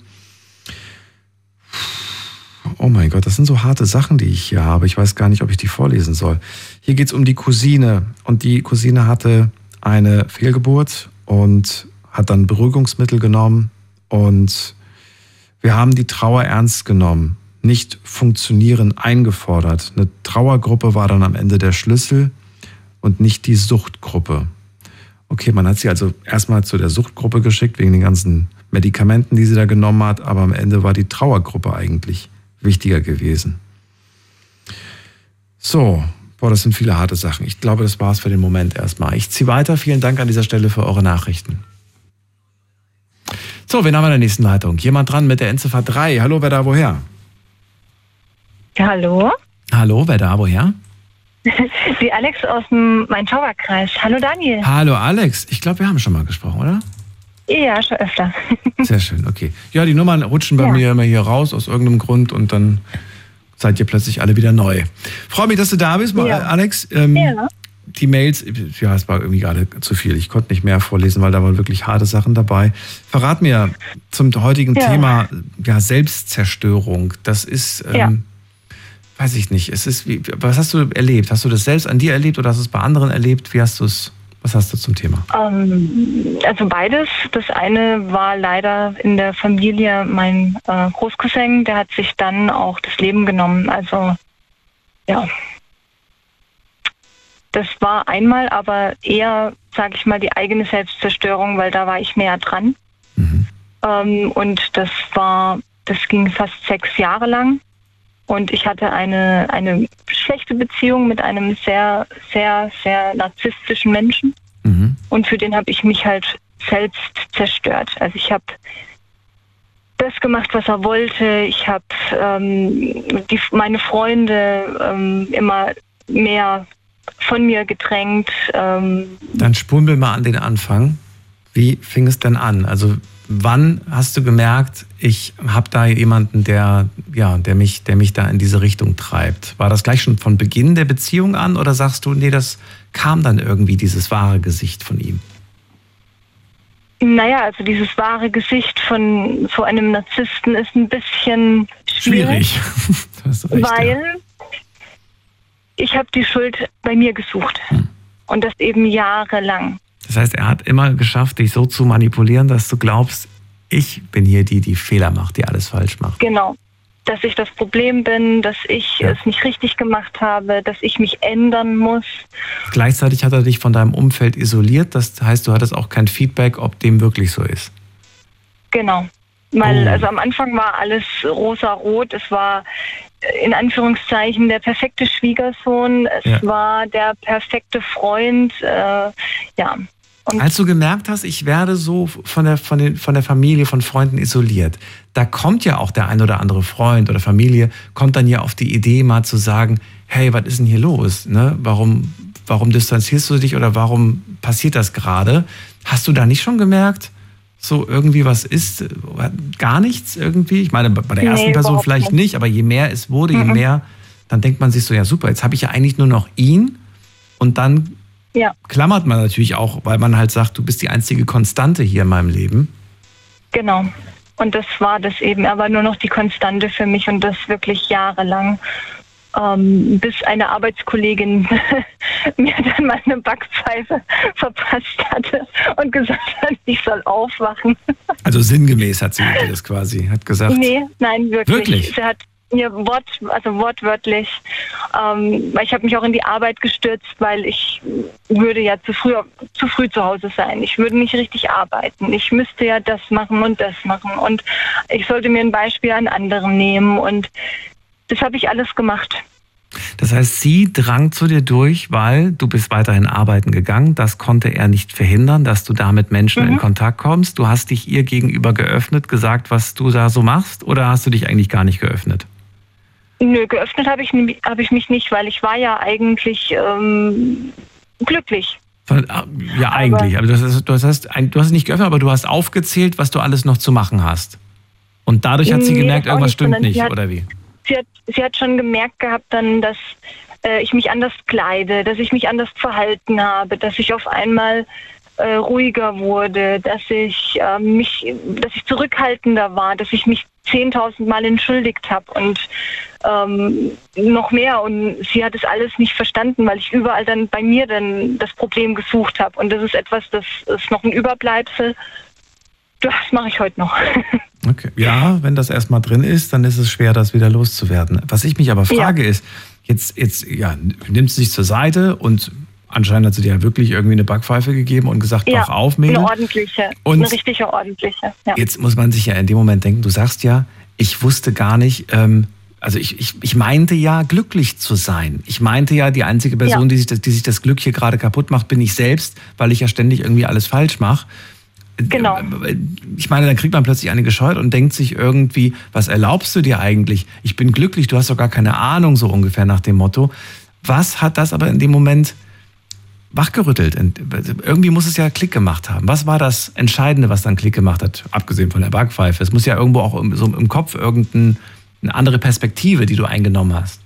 oh mein Gott, das sind so harte Sachen, die ich hier habe. Ich weiß gar nicht, ob ich die vorlesen soll. Hier geht es um die Cousine. Und die Cousine hatte eine Fehlgeburt und hat dann Beruhigungsmittel genommen. Und wir haben die Trauer ernst genommen, nicht funktionieren eingefordert. Eine Trauergruppe war dann am Ende der Schlüssel und nicht die Suchtgruppe. Okay, man hat sie also erstmal zu der Suchtgruppe geschickt, wegen den ganzen Medikamenten, die sie da genommen hat, aber am Ende war die Trauergruppe eigentlich wichtiger gewesen. So, das sind viele harte Sachen. Ich glaube, das war's für den Moment erstmal. Ich ziehe weiter. Vielen Dank an dieser Stelle für eure Nachrichten. So, wen haben wir in der nächsten Leitung? Jemand dran mit der Endziffer 3. Hallo, wer da, woher? Hallo? Hallo, wer da, woher? Die Alex aus dem Main-Tauber-Kreis. Hallo Daniel. Hallo Alex. Ich glaube, wir haben schon mal gesprochen, oder? Ja, schon öfter. Sehr schön, okay. Ja, die Nummern rutschen bei mir immer hier raus aus irgendeinem Grund und dann seid ihr plötzlich alle wieder neu. Freue mich, dass du da bist, Alex. Die Mails, es war irgendwie gerade zu viel. Ich konnte nicht mehr vorlesen, weil da waren wirklich harte Sachen dabei. Verrat mir zum heutigen Thema Selbstzerstörung. Das ist, weiß ich nicht. Was hast du erlebt? Hast du das selbst an dir erlebt oder hast du es bei anderen erlebt? Was hast du zum Thema? Also beides. Das eine war leider in der Familie mein Großcousin, der hat sich dann auch das Leben genommen. Also ja. Das war einmal aber eher, sage ich mal, die eigene Selbstzerstörung, weil da war ich näher dran. Und das ging fast 6 Jahre lang. Und ich hatte eine schlechte Beziehung mit einem sehr, sehr, sehr narzisstischen Menschen. Und für den habe ich mich halt selbst zerstört. Also ich habe das gemacht, was er wollte. Ich habe meine Freunde immer mehr von mir gedrängt. Dann spulen wir mal an den Anfang. Wie fing es denn an? Also wann hast du gemerkt, ich habe da jemanden, der mich da in diese Richtung treibt? War das gleich schon von Beginn der Beziehung an oder sagst du, nee, das kam dann irgendwie, dieses wahre Gesicht von ihm? Naja, also dieses wahre Gesicht von so einem Narzissten ist ein bisschen schwierig. Du hast recht, weil ich habe die Schuld bei mir gesucht. Und das eben jahrelang. Das heißt, er hat immer geschafft, dich so zu manipulieren, dass du glaubst, ich bin hier die Fehler macht, die alles falsch macht. Genau. Dass ich das Problem bin, dass ich es nicht richtig gemacht habe, dass ich mich ändern muss. Gleichzeitig hat er dich von deinem Umfeld isoliert. Das heißt, du hattest auch kein Feedback, ob dem wirklich so ist. Genau. Weil also am Anfang war alles rosa-rot. Es war in Anführungszeichen der perfekte Schwiegersohn. Es war der perfekte Freund. Und als du gemerkt hast, ich werde so von der Familie, von Freunden isoliert, da kommt ja auch der ein oder andere Freund oder Familie, kommt dann ja auf die Idee mal zu sagen, hey, was ist denn hier los? Ne? Warum distanzierst du dich oder warum passiert das gerade? Hast du da nicht schon gemerkt, so irgendwie was ist, gar nichts irgendwie? Ich meine, bei der ersten Person vielleicht nicht, aber je mehr es wurde, je mehr, dann denkt man sich so, ja super, jetzt habe ich ja eigentlich nur noch ihn und dann klammert man natürlich auch, weil man halt sagt, du bist die einzige Konstante hier in meinem Leben. Genau. Und das war das eben. Er war nur noch die Konstante für mich und das wirklich jahrelang. Bis eine Arbeitskollegin mir dann mal eine Backpfeife verpasst hatte und gesagt hat, ich soll aufwachen. Also sinngemäß hat sie dir das quasi, hat gesagt? Nee, nein, wirklich. Wirklich? Sie hat mir wortwörtlich, weil ich habe mich auch in die Arbeit gestürzt, weil ich würde ja zu früh zu Hause sein. Ich würde nicht richtig arbeiten. Ich müsste ja das machen und das machen und ich sollte mir ein Beispiel an anderen nehmen und das habe ich alles gemacht. Das heißt, sie drang zu dir durch, weil du bist weiterhin arbeiten gegangen. Das konnte er nicht verhindern, dass du da mit Menschen in Kontakt kommst. Du hast dich ihr gegenüber geöffnet, gesagt, was du da so machst, oder hast du dich eigentlich gar nicht geöffnet? Nö, geöffnet habe ich mich nicht, weil ich war ja eigentlich glücklich. Ja, eigentlich. Aber du hast nicht geöffnet, aber du hast aufgezählt, was du alles noch zu machen hast. Und dadurch hat sie gemerkt, irgendwas stimmt nicht, oder wie? Sie hat schon gemerkt gehabt dann, dass ich mich anders kleide, dass ich mich anders verhalten habe, dass ich auf einmal ruhiger wurde, dass ich zurückhaltender war, dass ich mich 10.000 Mal entschuldigt habe und noch mehr. Und sie hat es alles nicht verstanden, weil ich überall dann bei mir dann das Problem gesucht habe. Und das ist etwas, das ist noch ein Überbleibsel. Das mache ich heute noch. Okay. Ja, wenn das erstmal drin ist, dann ist es schwer, das wieder loszuwerden. Was ich mich aber frage ist, jetzt nimmst du dich zur Seite und Anscheinend hat sie dir ja wirklich irgendwie eine Backpfeife gegeben und gesagt, wach auf, Mädel. Eine ordentliche, und eine richtige ordentliche. Ja. Jetzt muss man sich ja in dem Moment denken, du sagst ja, ich wusste gar nicht, also ich meinte ja, glücklich zu sein. Ich meinte ja, die einzige Person, die sich das Glück hier gerade kaputt macht, bin ich selbst, weil ich ja ständig irgendwie alles falsch mache. Genau. Ich meine, dann kriegt man plötzlich eine gescheuert und denkt sich irgendwie, was erlaubst du dir eigentlich? Ich bin glücklich, du hast doch gar keine Ahnung, so ungefähr nach dem Motto. Was hat das aber in dem Moment wachgerüttelt? Irgendwie muss es ja Klick gemacht haben. Was war das Entscheidende, was dann Klick gemacht hat, abgesehen von der Backpfeife? Es muss ja irgendwo auch so im Kopf irgendeine andere Perspektive, die du eingenommen hast.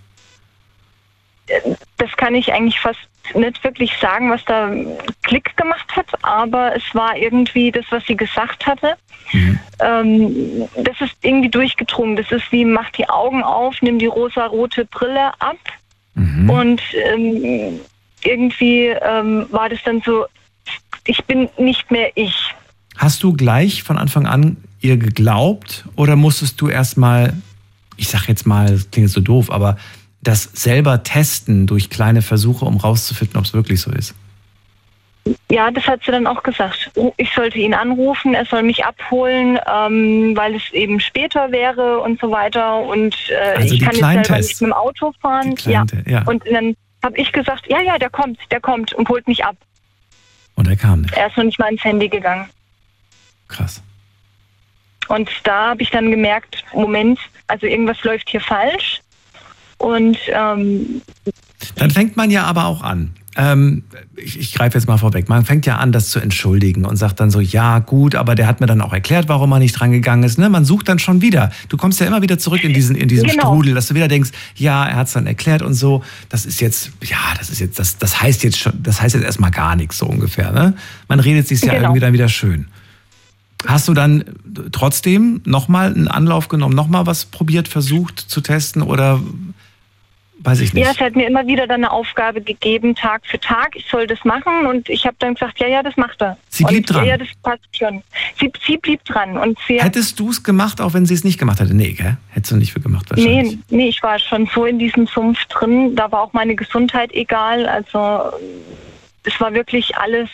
Das kann ich eigentlich fast nicht wirklich sagen, was da Klick gemacht hat, aber es war irgendwie das, was sie gesagt hatte. Das ist irgendwie durchgedrungen. Das ist wie, mach die Augen auf, nimm die rosa-rote Brille ab und irgendwie war das dann so, ich bin nicht mehr ich. Hast du gleich von Anfang an ihr geglaubt oder musstest du erstmal, ich sag jetzt mal, das klingt jetzt so doof, aber das selber testen durch kleine Versuche, um rauszufinden, ob es wirklich so ist? Ja, das hat sie dann auch gesagt. Ich sollte ihn anrufen, er soll mich abholen, weil es eben später wäre und so weiter. Und also ich kann jetzt selber nicht mit dem Auto fahren. Ja. Und dann habe ich gesagt, ja, der kommt und holt mich ab. Und er kam nicht? Er ist noch nicht mal ins Handy gegangen. Krass. Und da habe ich dann gemerkt, Moment, also irgendwas läuft hier falsch. Und dann fängt man ja aber auch an. Ich greife jetzt mal vorweg. Man fängt ja an, das zu entschuldigen und sagt dann so, ja gut, aber der hat mir dann auch erklärt, warum er nicht dran gegangen ist. Ne? Man sucht dann schon wieder. Du kommst ja immer wieder zurück in diesen genau. Strudel, dass du wieder denkst, ja, er hat es dann erklärt und so. Das heißt jetzt erstmal gar nichts so ungefähr. Ne? Man redet sich ja irgendwie dann wieder schön. Hast du dann trotzdem nochmal einen Anlauf genommen, nochmal was probiert, versucht zu testen oder weiß ich nicht? Ja, es hat mir immer wieder dann eine Aufgabe gegeben, Tag für Tag, ich soll das machen und ich habe dann gesagt, ja, das macht er. Sie blieb dran? Ja, das passt schon. Sie blieb dran. Und hättest du es gemacht, auch wenn sie es nicht gemacht hätte? Nee, gell? Hättest du nicht für gemacht wahrscheinlich? Nee, ich war schon so in diesem Sumpf drin, da war auch meine Gesundheit egal, also es war wirklich alles,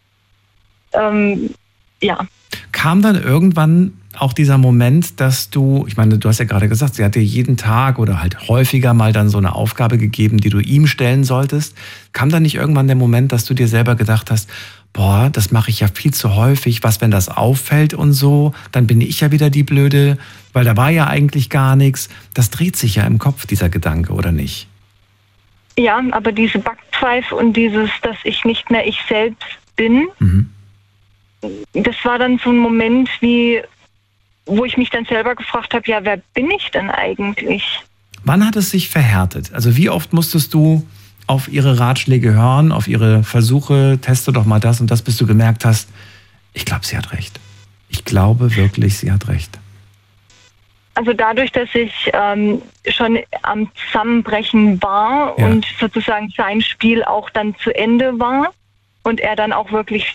Kam dann irgendwann auch dieser Moment, dass du, ich meine, du hast ja gerade gesagt, sie hat dir jeden Tag oder halt häufiger mal dann so eine Aufgabe gegeben, die du ihm stellen solltest. Kam dann nicht irgendwann der Moment, dass du dir selber gedacht hast, boah, das mache ich ja viel zu häufig, was, wenn das auffällt und so, dann bin ich ja wieder die Blöde, weil da war ja eigentlich gar nichts. Das dreht sich ja im Kopf, dieser Gedanke, oder nicht? Ja, aber diese Backpfeife und dieses, dass ich nicht mehr ich selbst bin, das war dann so ein Moment, wo ich mich dann selber gefragt habe, ja, wer bin ich denn eigentlich? Wann hat es sich verhärtet? Also wie oft musstest du auf ihre Ratschläge hören, auf ihre Versuche, teste doch mal das und das, bis du gemerkt hast, ich glaube, sie hat recht. Ich glaube wirklich, sie hat recht. Also dadurch, dass ich schon am Zusammenbrechen war und sozusagen sein Spiel auch dann zu Ende war und er dann auch wirklich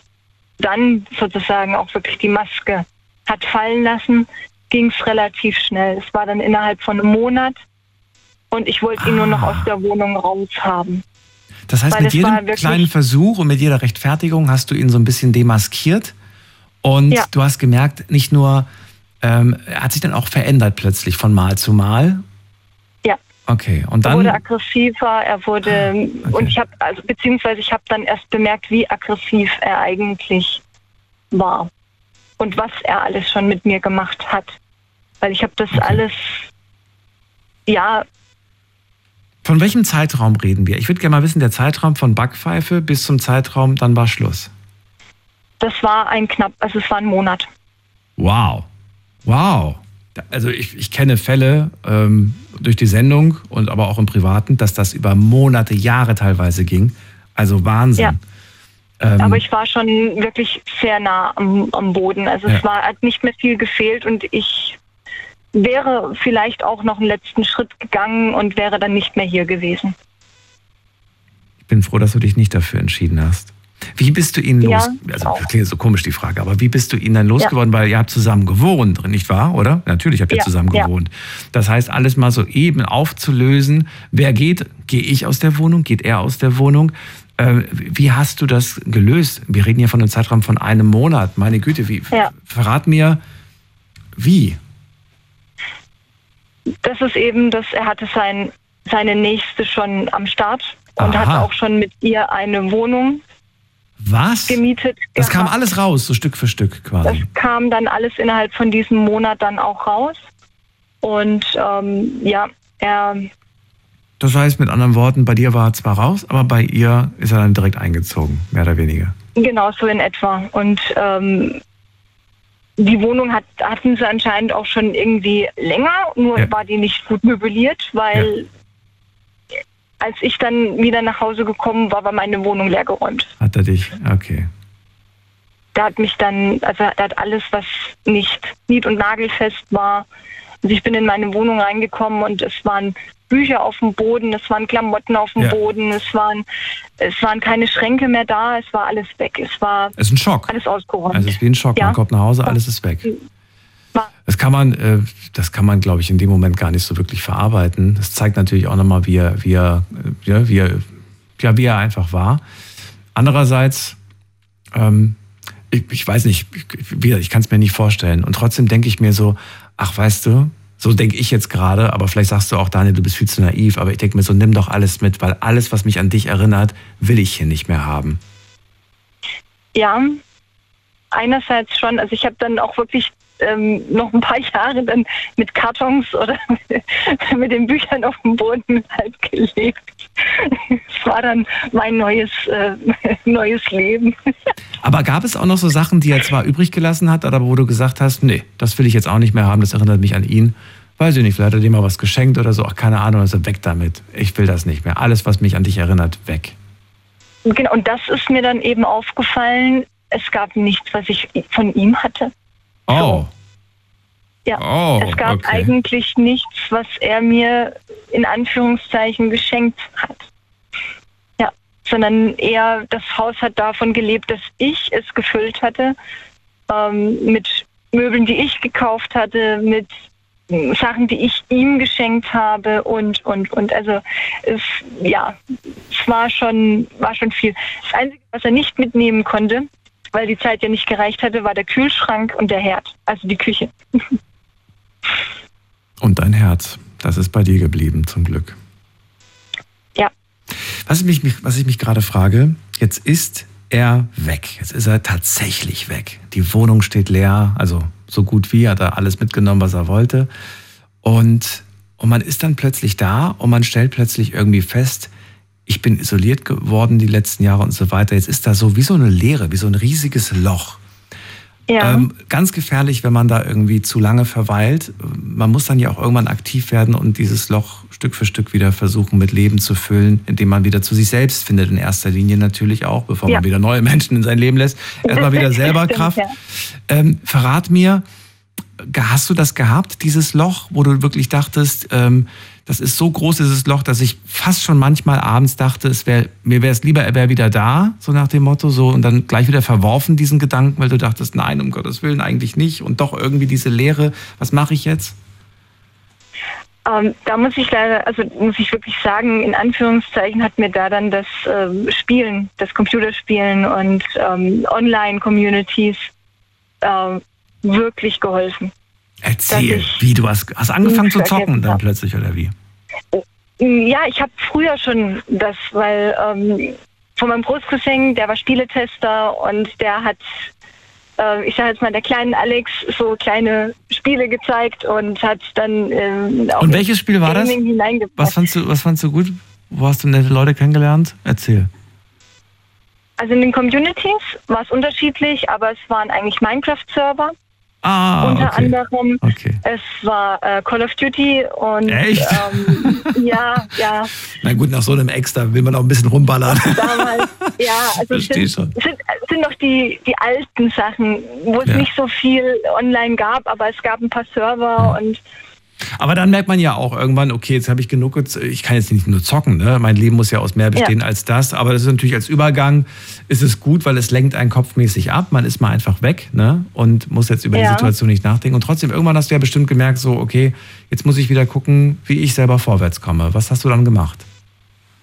die Maske hat fallen lassen, ging es relativ schnell. Es war dann innerhalb von einem Monat und ich wollte ihn nur noch aus der Wohnung raus haben. Das heißt, mit jedem kleinen Versuch und mit jeder Rechtfertigung hast du ihn so ein bisschen demaskiert und du hast gemerkt, nicht nur, er hat sich dann auch verändert plötzlich von Mal zu Mal. Ja. Okay, und dann? Er wurde aggressiver, und ich habe dann erst bemerkt, wie aggressiv er eigentlich war und was er alles schon mit mir gemacht hat. Weil ich habe das alles, Von welchem Zeitraum reden wir? Ich würde gerne mal wissen, der Zeitraum von Backpfeife bis zum Zeitraum, dann war Schluss. Das war es war ein Monat. Wow. Also ich kenne Fälle durch die Sendung und aber auch im Privaten, dass das über Monate, Jahre teilweise ging. Also Wahnsinn. Ja. Aber ich war schon wirklich sehr nah am Boden. Also es hat nicht mehr viel gefehlt und ich wäre vielleicht auch noch einen letzten Schritt gegangen und wäre dann nicht mehr hier gewesen. Ich bin froh, dass du dich nicht dafür entschieden hast. Wie bist du ihn los? Also klingt so komisch die Frage, aber wie bist du ihn dann losgeworden? Weil ihr habt zusammen gewohnt, nicht wahr? Oder? Natürlich habt ihr zusammen gewohnt. Das heißt, alles mal so eben aufzulösen. Wer geht? Gehe ich aus der Wohnung? Geht er aus der Wohnung? Wie hast du das gelöst? Wir reden hier von einem Zeitraum von einem Monat. Meine Güte, verrat mir, wie? Das ist eben, dass er hatte seine Nächste schon am Start und hat auch schon mit ihr eine Wohnung gemietet. Das kam alles raus, so Stück für Stück quasi. Das kam dann alles innerhalb von diesem Monat dann auch raus. Und Das heißt mit anderen Worten, bei dir war er zwar raus, aber bei ihr ist er dann direkt eingezogen, mehr oder weniger. Genau, so in etwa. Und die Wohnung hatten sie anscheinend auch schon irgendwie länger, nur war die nicht gut möbliert, weil als ich dann wieder nach Hause gekommen war meine Wohnung leergeräumt. Hat er dich? Okay. Der hat mich dann, der hat alles, was nicht nied- und nagelfest war. Also ich bin in meine Wohnung reingekommen und es waren Bücher auf dem Boden, es waren Klamotten auf dem Boden, es waren keine Schränke mehr da, es war alles weg. Es ist ein Schock. Alles ausgeräumt. Es ist wie ein Schock. Man kommt nach Hause, alles ist weg. Das kann man, glaube ich, in dem Moment gar nicht so wirklich verarbeiten. Das zeigt natürlich auch nochmal, wie er einfach war. Andererseits, ich weiß nicht, ich kann es mir nicht vorstellen. Und trotzdem denke ich mir so, ach, weißt du, so denke ich jetzt gerade, aber vielleicht sagst du auch, Daniel, du bist viel zu naiv, aber ich denke mir so, nimm doch alles mit, weil alles, was mich an dich erinnert, will ich hier nicht mehr haben. Ja, einerseits schon. Also ich habe dann auch wirklich noch ein paar Jahre dann mit Kartons oder mit den Büchern auf dem Boden halt gelebt. Es war dann mein neues Leben. Aber gab es auch noch so Sachen, die er zwar übrig gelassen hat, aber wo du gesagt hast, nee, das will ich jetzt auch nicht mehr haben, das erinnert mich an ihn. Weiß ich nicht, vielleicht hat er dir mal was geschenkt oder so, ach, keine Ahnung, also weg damit. Ich will das nicht mehr. Alles, was mich an dich erinnert, weg. Genau, und das ist mir dann eben aufgefallen, es gab nichts, was ich von ihm hatte. Oh. So. Ja, es gab eigentlich nichts, was er mir in Anführungszeichen geschenkt hat. Ja, sondern eher das Haus hat davon gelebt, dass ich es gefüllt hatte, mit Möbeln, die ich gekauft hatte, mit Sachen, die ich ihm geschenkt habe und. Also es war schon viel. Das Einzige, was er nicht mitnehmen konnte, weil die Zeit ja nicht gereicht hatte, war der Kühlschrank und der Herd, also die Küche. Und dein Herz, das ist bei dir geblieben, zum Glück. Ja. Was ich mich gerade frage, jetzt ist er weg. Jetzt ist er tatsächlich weg. Die Wohnung steht leer, also so gut wie, hat er alles mitgenommen, was er wollte. Und man ist dann plötzlich da und man stellt plötzlich irgendwie fest, ich bin isoliert geworden die letzten Jahre und so weiter. Jetzt ist da so wie so eine Leere, wie so ein riesiges Loch. Ja. Ganz gefährlich, wenn man da irgendwie zu lange verweilt. Man muss dann ja auch irgendwann aktiv werden und dieses Loch Stück für Stück wieder versuchen mit Leben zu füllen, indem man wieder zu sich selbst findet, in erster Linie natürlich auch, bevor man wieder neue Menschen in sein Leben lässt. Erstmal wieder selber Kraft. Verrat mir, hast du das gehabt, dieses Loch, wo du wirklich dachtest, das ist so groß, dieses Loch, dass ich fast schon manchmal abends dachte, mir wäre es lieber, er wäre wieder da, so nach dem Motto, so, und dann gleich wieder verworfen, diesen Gedanken, weil du dachtest, nein, um Gottes Willen eigentlich nicht, und doch irgendwie diese Leere, was mache ich jetzt? Da muss ich wirklich sagen, in Anführungszeichen hat mir da dann das Spielen, das Computerspielen und Online-Communities wirklich geholfen. Erzähl, wie du hast angefangen zu zocken dann plötzlich, oder wie? Ja, ich habe früher schon das, weil von meinem Großcousin, der war Spieletester und der hat, ich sage jetzt mal, der kleinen Alex so kleine Spiele gezeigt und hat dann auch und welches Spiel war das? Was fandst du gut? Wo hast du nette Leute kennengelernt? Erzähl. Also in den Communities war es unterschiedlich, aber es waren eigentlich Minecraft-Server. Unter anderem. Okay. Es war Call of Duty und echt? Ja. Na gut, nach so einem Extra will man auch ein bisschen rumballern. Damals, also es sind noch die alten Sachen, wo es nicht so viel online gab, aber es gab ein paar Server und. Aber dann merkt man ja auch irgendwann, okay, jetzt habe ich genug, ich kann jetzt nicht nur zocken, ne? Mein Leben muss ja aus mehr bestehen als das, aber das ist natürlich als Übergang, ist es gut, weil es lenkt einen kopfmäßig ab, man ist mal einfach weg, ne? Und muss jetzt über die Situation nicht nachdenken und trotzdem, irgendwann hast du ja bestimmt gemerkt, so, okay, jetzt muss ich wieder gucken, wie ich selber vorwärts komme. Was hast du dann gemacht?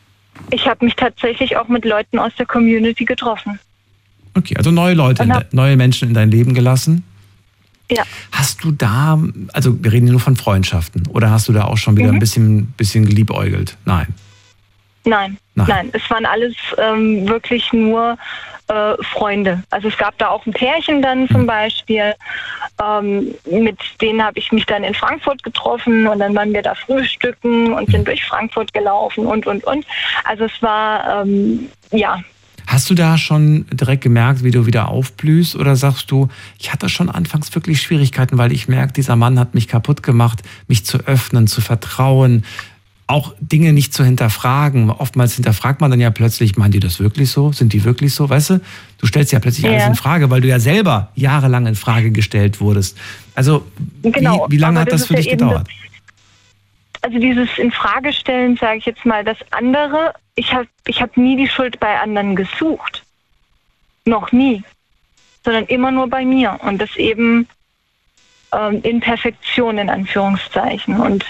Ich habe mich tatsächlich auch mit Leuten aus der Community getroffen. Okay, also neue Leute, neue Menschen in dein Leben gelassen. Ja. Hast du da, also wir reden hier nur von Freundschaften, oder hast du da auch schon wieder ein bisschen geliebäugelt? Nein. Nein. Es waren alles wirklich nur Freunde. Also es gab da auch ein Pärchen dann zum Beispiel, mit denen habe ich mich dann in Frankfurt getroffen und dann waren wir da frühstücken und sind durch Frankfurt gelaufen und. Also es war, ja. Hast du da schon direkt gemerkt, wie du wieder aufblühst, oder sagst du, ich hatte schon anfangs wirklich Schwierigkeiten, weil ich merke, dieser Mann hat mich kaputt gemacht, mich zu öffnen, zu vertrauen, auch Dinge nicht zu hinterfragen. Oftmals hinterfragt man dann ja plötzlich, meinen die das wirklich so? Sind die wirklich so? Weißt du, du stellst ja plötzlich alles in Frage, weil du ja selber jahrelang in Frage gestellt wurdest. Also genau, wie lange hat das für dich gedauert? Also dieses Infragestellen, sage ich jetzt mal, das andere, ich hab nie die Schuld bei anderen gesucht. Noch nie. Sondern immer nur bei mir. Und das eben in Perfektion, in Anführungszeichen. Und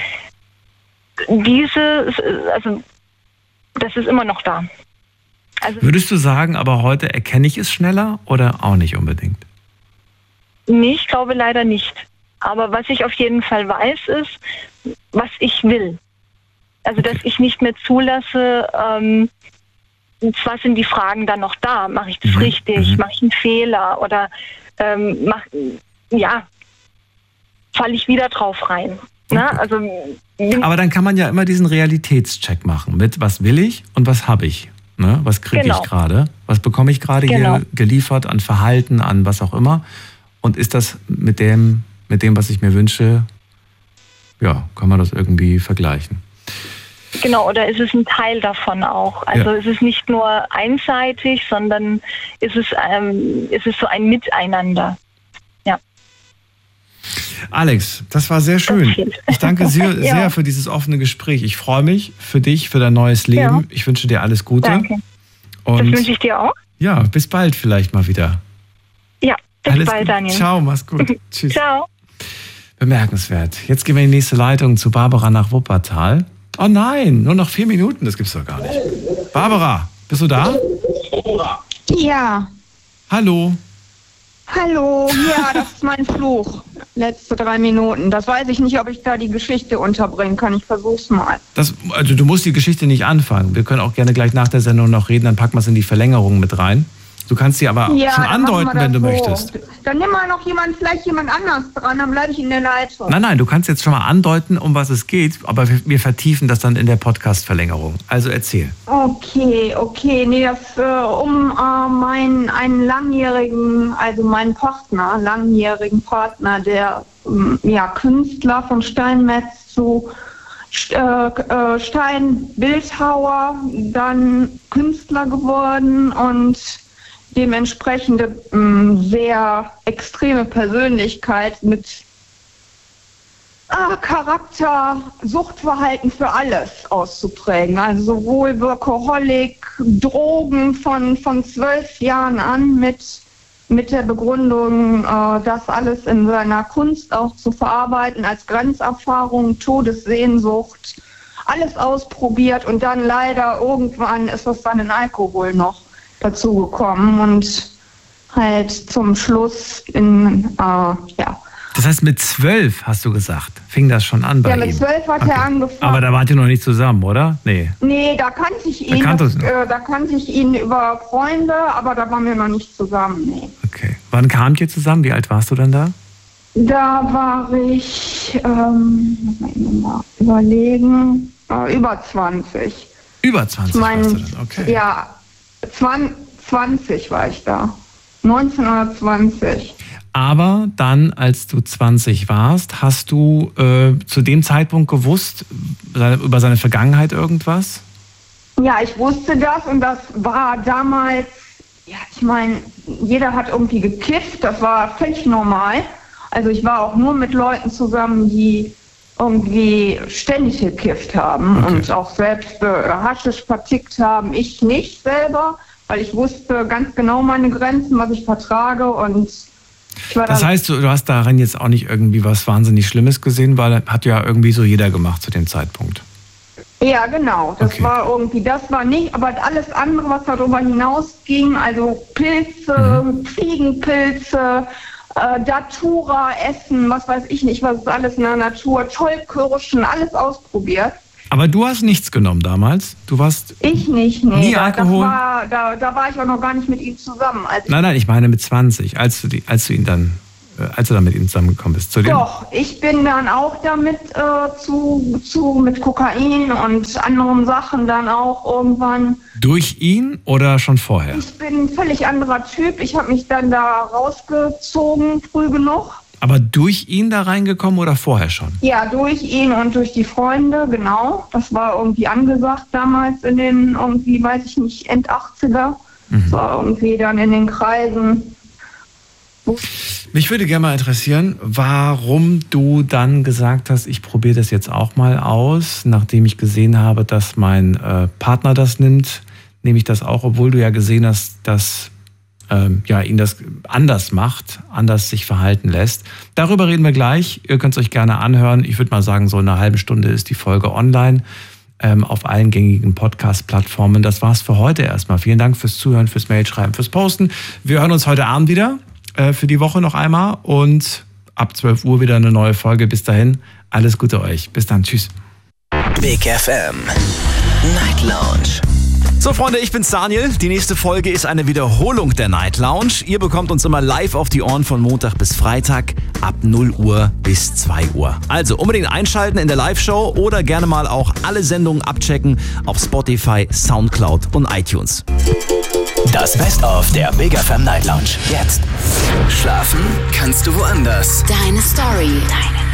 das ist immer noch da. Also, würdest du sagen, aber heute erkenne ich es schneller oder auch nicht unbedingt? Nee, ich glaube leider nicht. Aber was ich auf jeden Fall weiß, ist, was ich will. Also, dass ich nicht mehr zulasse, zwar sind die Fragen dann noch da, mache ich das richtig, mache ich einen Fehler oder falle ich wieder drauf rein. Na, also, aber dann kann man ja immer diesen Realitätscheck machen mit, was will ich und was habe ich. Ne? Was kriege ich gerade? Was bekomme ich gerade hier geliefert an Verhalten, an was auch immer? Und ist das mit dem, was ich mir wünsche, ja, kann man das irgendwie vergleichen? Genau, oder ist es ein Teil davon auch? Also ist es nicht nur einseitig, sondern ist es so ein Miteinander. Ja. Alex, das war sehr schön. Ich danke sehr für dieses offene Gespräch. Ich freue mich für dich, für dein neues Leben. Ja. Ich wünsche dir alles Gute. Danke. Und das wünsche ich dir auch. Ja, bis bald vielleicht mal wieder. Ja, bis alles bald, gut. Daniel. Ciao, mach's gut. Tschüss. Ciao. Bemerkenswert. Jetzt gehen wir in die nächste Leitung zu Barbara nach Wuppertal. Oh nein, nur noch 4 Minuten, das gibt's doch gar nicht. Barbara, bist du da? Ja. Hallo. Hallo, ja, das ist mein Fluch. Letzte 3 Minuten. Das weiß ich nicht, ob ich da die Geschichte unterbringen kann. Ich versuch's mal. Also du musst die Geschichte nicht anfangen. Wir können auch gerne gleich nach der Sendung noch reden, dann packen wir es in die Verlängerung mit rein. Du kannst sie aber schon andeuten, wenn du möchtest. Dann nimm mal noch vielleicht jemand anders dran, dann bleibe ich in der Leitung. Nein, du kannst jetzt schon mal andeuten, um was es geht, aber wir vertiefen das dann in der Podcast-Verlängerung. Also erzähl. Okay. Nee, das einen langjährigen Partner, der Künstler von Steinmetz zu Steinbildhauer, dann Künstler geworden und dementsprechende sehr extreme Persönlichkeit mit Charakter, Suchtverhalten für alles auszuprägen. Also sowohl Workaholic, Drogen von 12 Jahren an mit der Begründung, das alles in seiner Kunst auch zu verarbeiten als Grenzerfahrung, Todessehnsucht, alles ausprobiert und dann leider irgendwann ist es dann in Alkohol noch dazu gekommen und halt zum Schluss Das heißt, mit 12 hast du gesagt, fing das schon an bei ihm? Ja, mit 12 hat er angefangen. Aber da wart ihr noch nicht zusammen, oder? Nee, da kannte ich ihn. Da kannte ich ihn über Freunde, aber da waren wir noch nicht zusammen, nee. Okay. Wann kamt ihr zusammen? Wie alt warst du denn da? Da war ich, mal überlegen, über 20. Über 20 warst du dann, okay. Ja, 20 war ich da. 19 oder 20. Aber dann, als du 20 warst, hast du zu dem Zeitpunkt gewusst, über seine Vergangenheit irgendwas? Ja, ich wusste das und das war damals, ich meine, jeder hat irgendwie gekifft, das war völlig normal. Also ich war auch nur mit Leuten zusammen, die irgendwie ständig gekifft haben und auch selbst Haschisch vertickt haben. Ich nicht selber, weil ich wusste ganz genau meine Grenzen, was ich vertrage und das heißt, du hast darin jetzt auch nicht irgendwie was wahnsinnig Schlimmes gesehen, weil hat ja irgendwie so jeder gemacht zu dem Zeitpunkt. Ja, genau. Das war irgendwie, das war nicht, aber alles andere, was darüber hinausging, also Pilze, Fliegenpilze, Datura, Essen, was weiß ich nicht, was ist alles in der Natur, Tollkirschen, alles ausprobiert. Aber du hast nichts genommen damals? Du warst ich nicht, nee. Nie Alkohol? Da war ich auch noch gar nicht mit ihm zusammen. Nein, ich meine mit 20, als du dann mit ihm zusammengekommen bist. Zu dem? Doch, ich bin dann auch damit mit Kokain und anderen Sachen dann auch irgendwann. Durch ihn oder schon vorher? Ich bin ein völlig anderer Typ. Ich habe mich dann da rausgezogen, früh genug. Aber durch ihn da reingekommen oder vorher schon? Ja, durch ihn und durch die Freunde, genau. Das war irgendwie angesagt damals in den, irgendwie, weiß ich nicht, End-80er. Das war irgendwie dann in den Kreisen. Mich würde gerne mal interessieren, warum du dann gesagt hast, ich probiere das jetzt auch mal aus, nachdem ich gesehen habe, dass mein Partner das nimmt, nehme ich das auch, obwohl du ja gesehen hast, dass ihn das anders macht, anders sich verhalten lässt. Darüber reden wir gleich. Ihr könnt es euch gerne anhören. Ich würde mal sagen, so in einer halben Stunde ist die Folge online auf allen gängigen Podcast-Plattformen. Das war's für heute erstmal. Vielen Dank fürs Zuhören, fürs Mailschreiben, fürs Posten. Wir hören uns heute Abend wieder. Für die Woche noch einmal und ab 12 Uhr wieder eine neue Folge. Bis dahin, alles Gute euch. Bis dann, tschüss. Big FM Night Lounge. So Freunde, ich bin's Daniel. Die nächste Folge ist eine Wiederholung der Night Lounge. Ihr bekommt uns immer live auf die Ohren von Montag bis Freitag ab 0 Uhr bis 2 Uhr. Also unbedingt einschalten in der Live-Show oder gerne mal auch alle Sendungen abchecken auf Spotify, Soundcloud und iTunes. Das Best-of der Big FM Night Lounge. Jetzt. Schlafen kannst du woanders. Deine Story.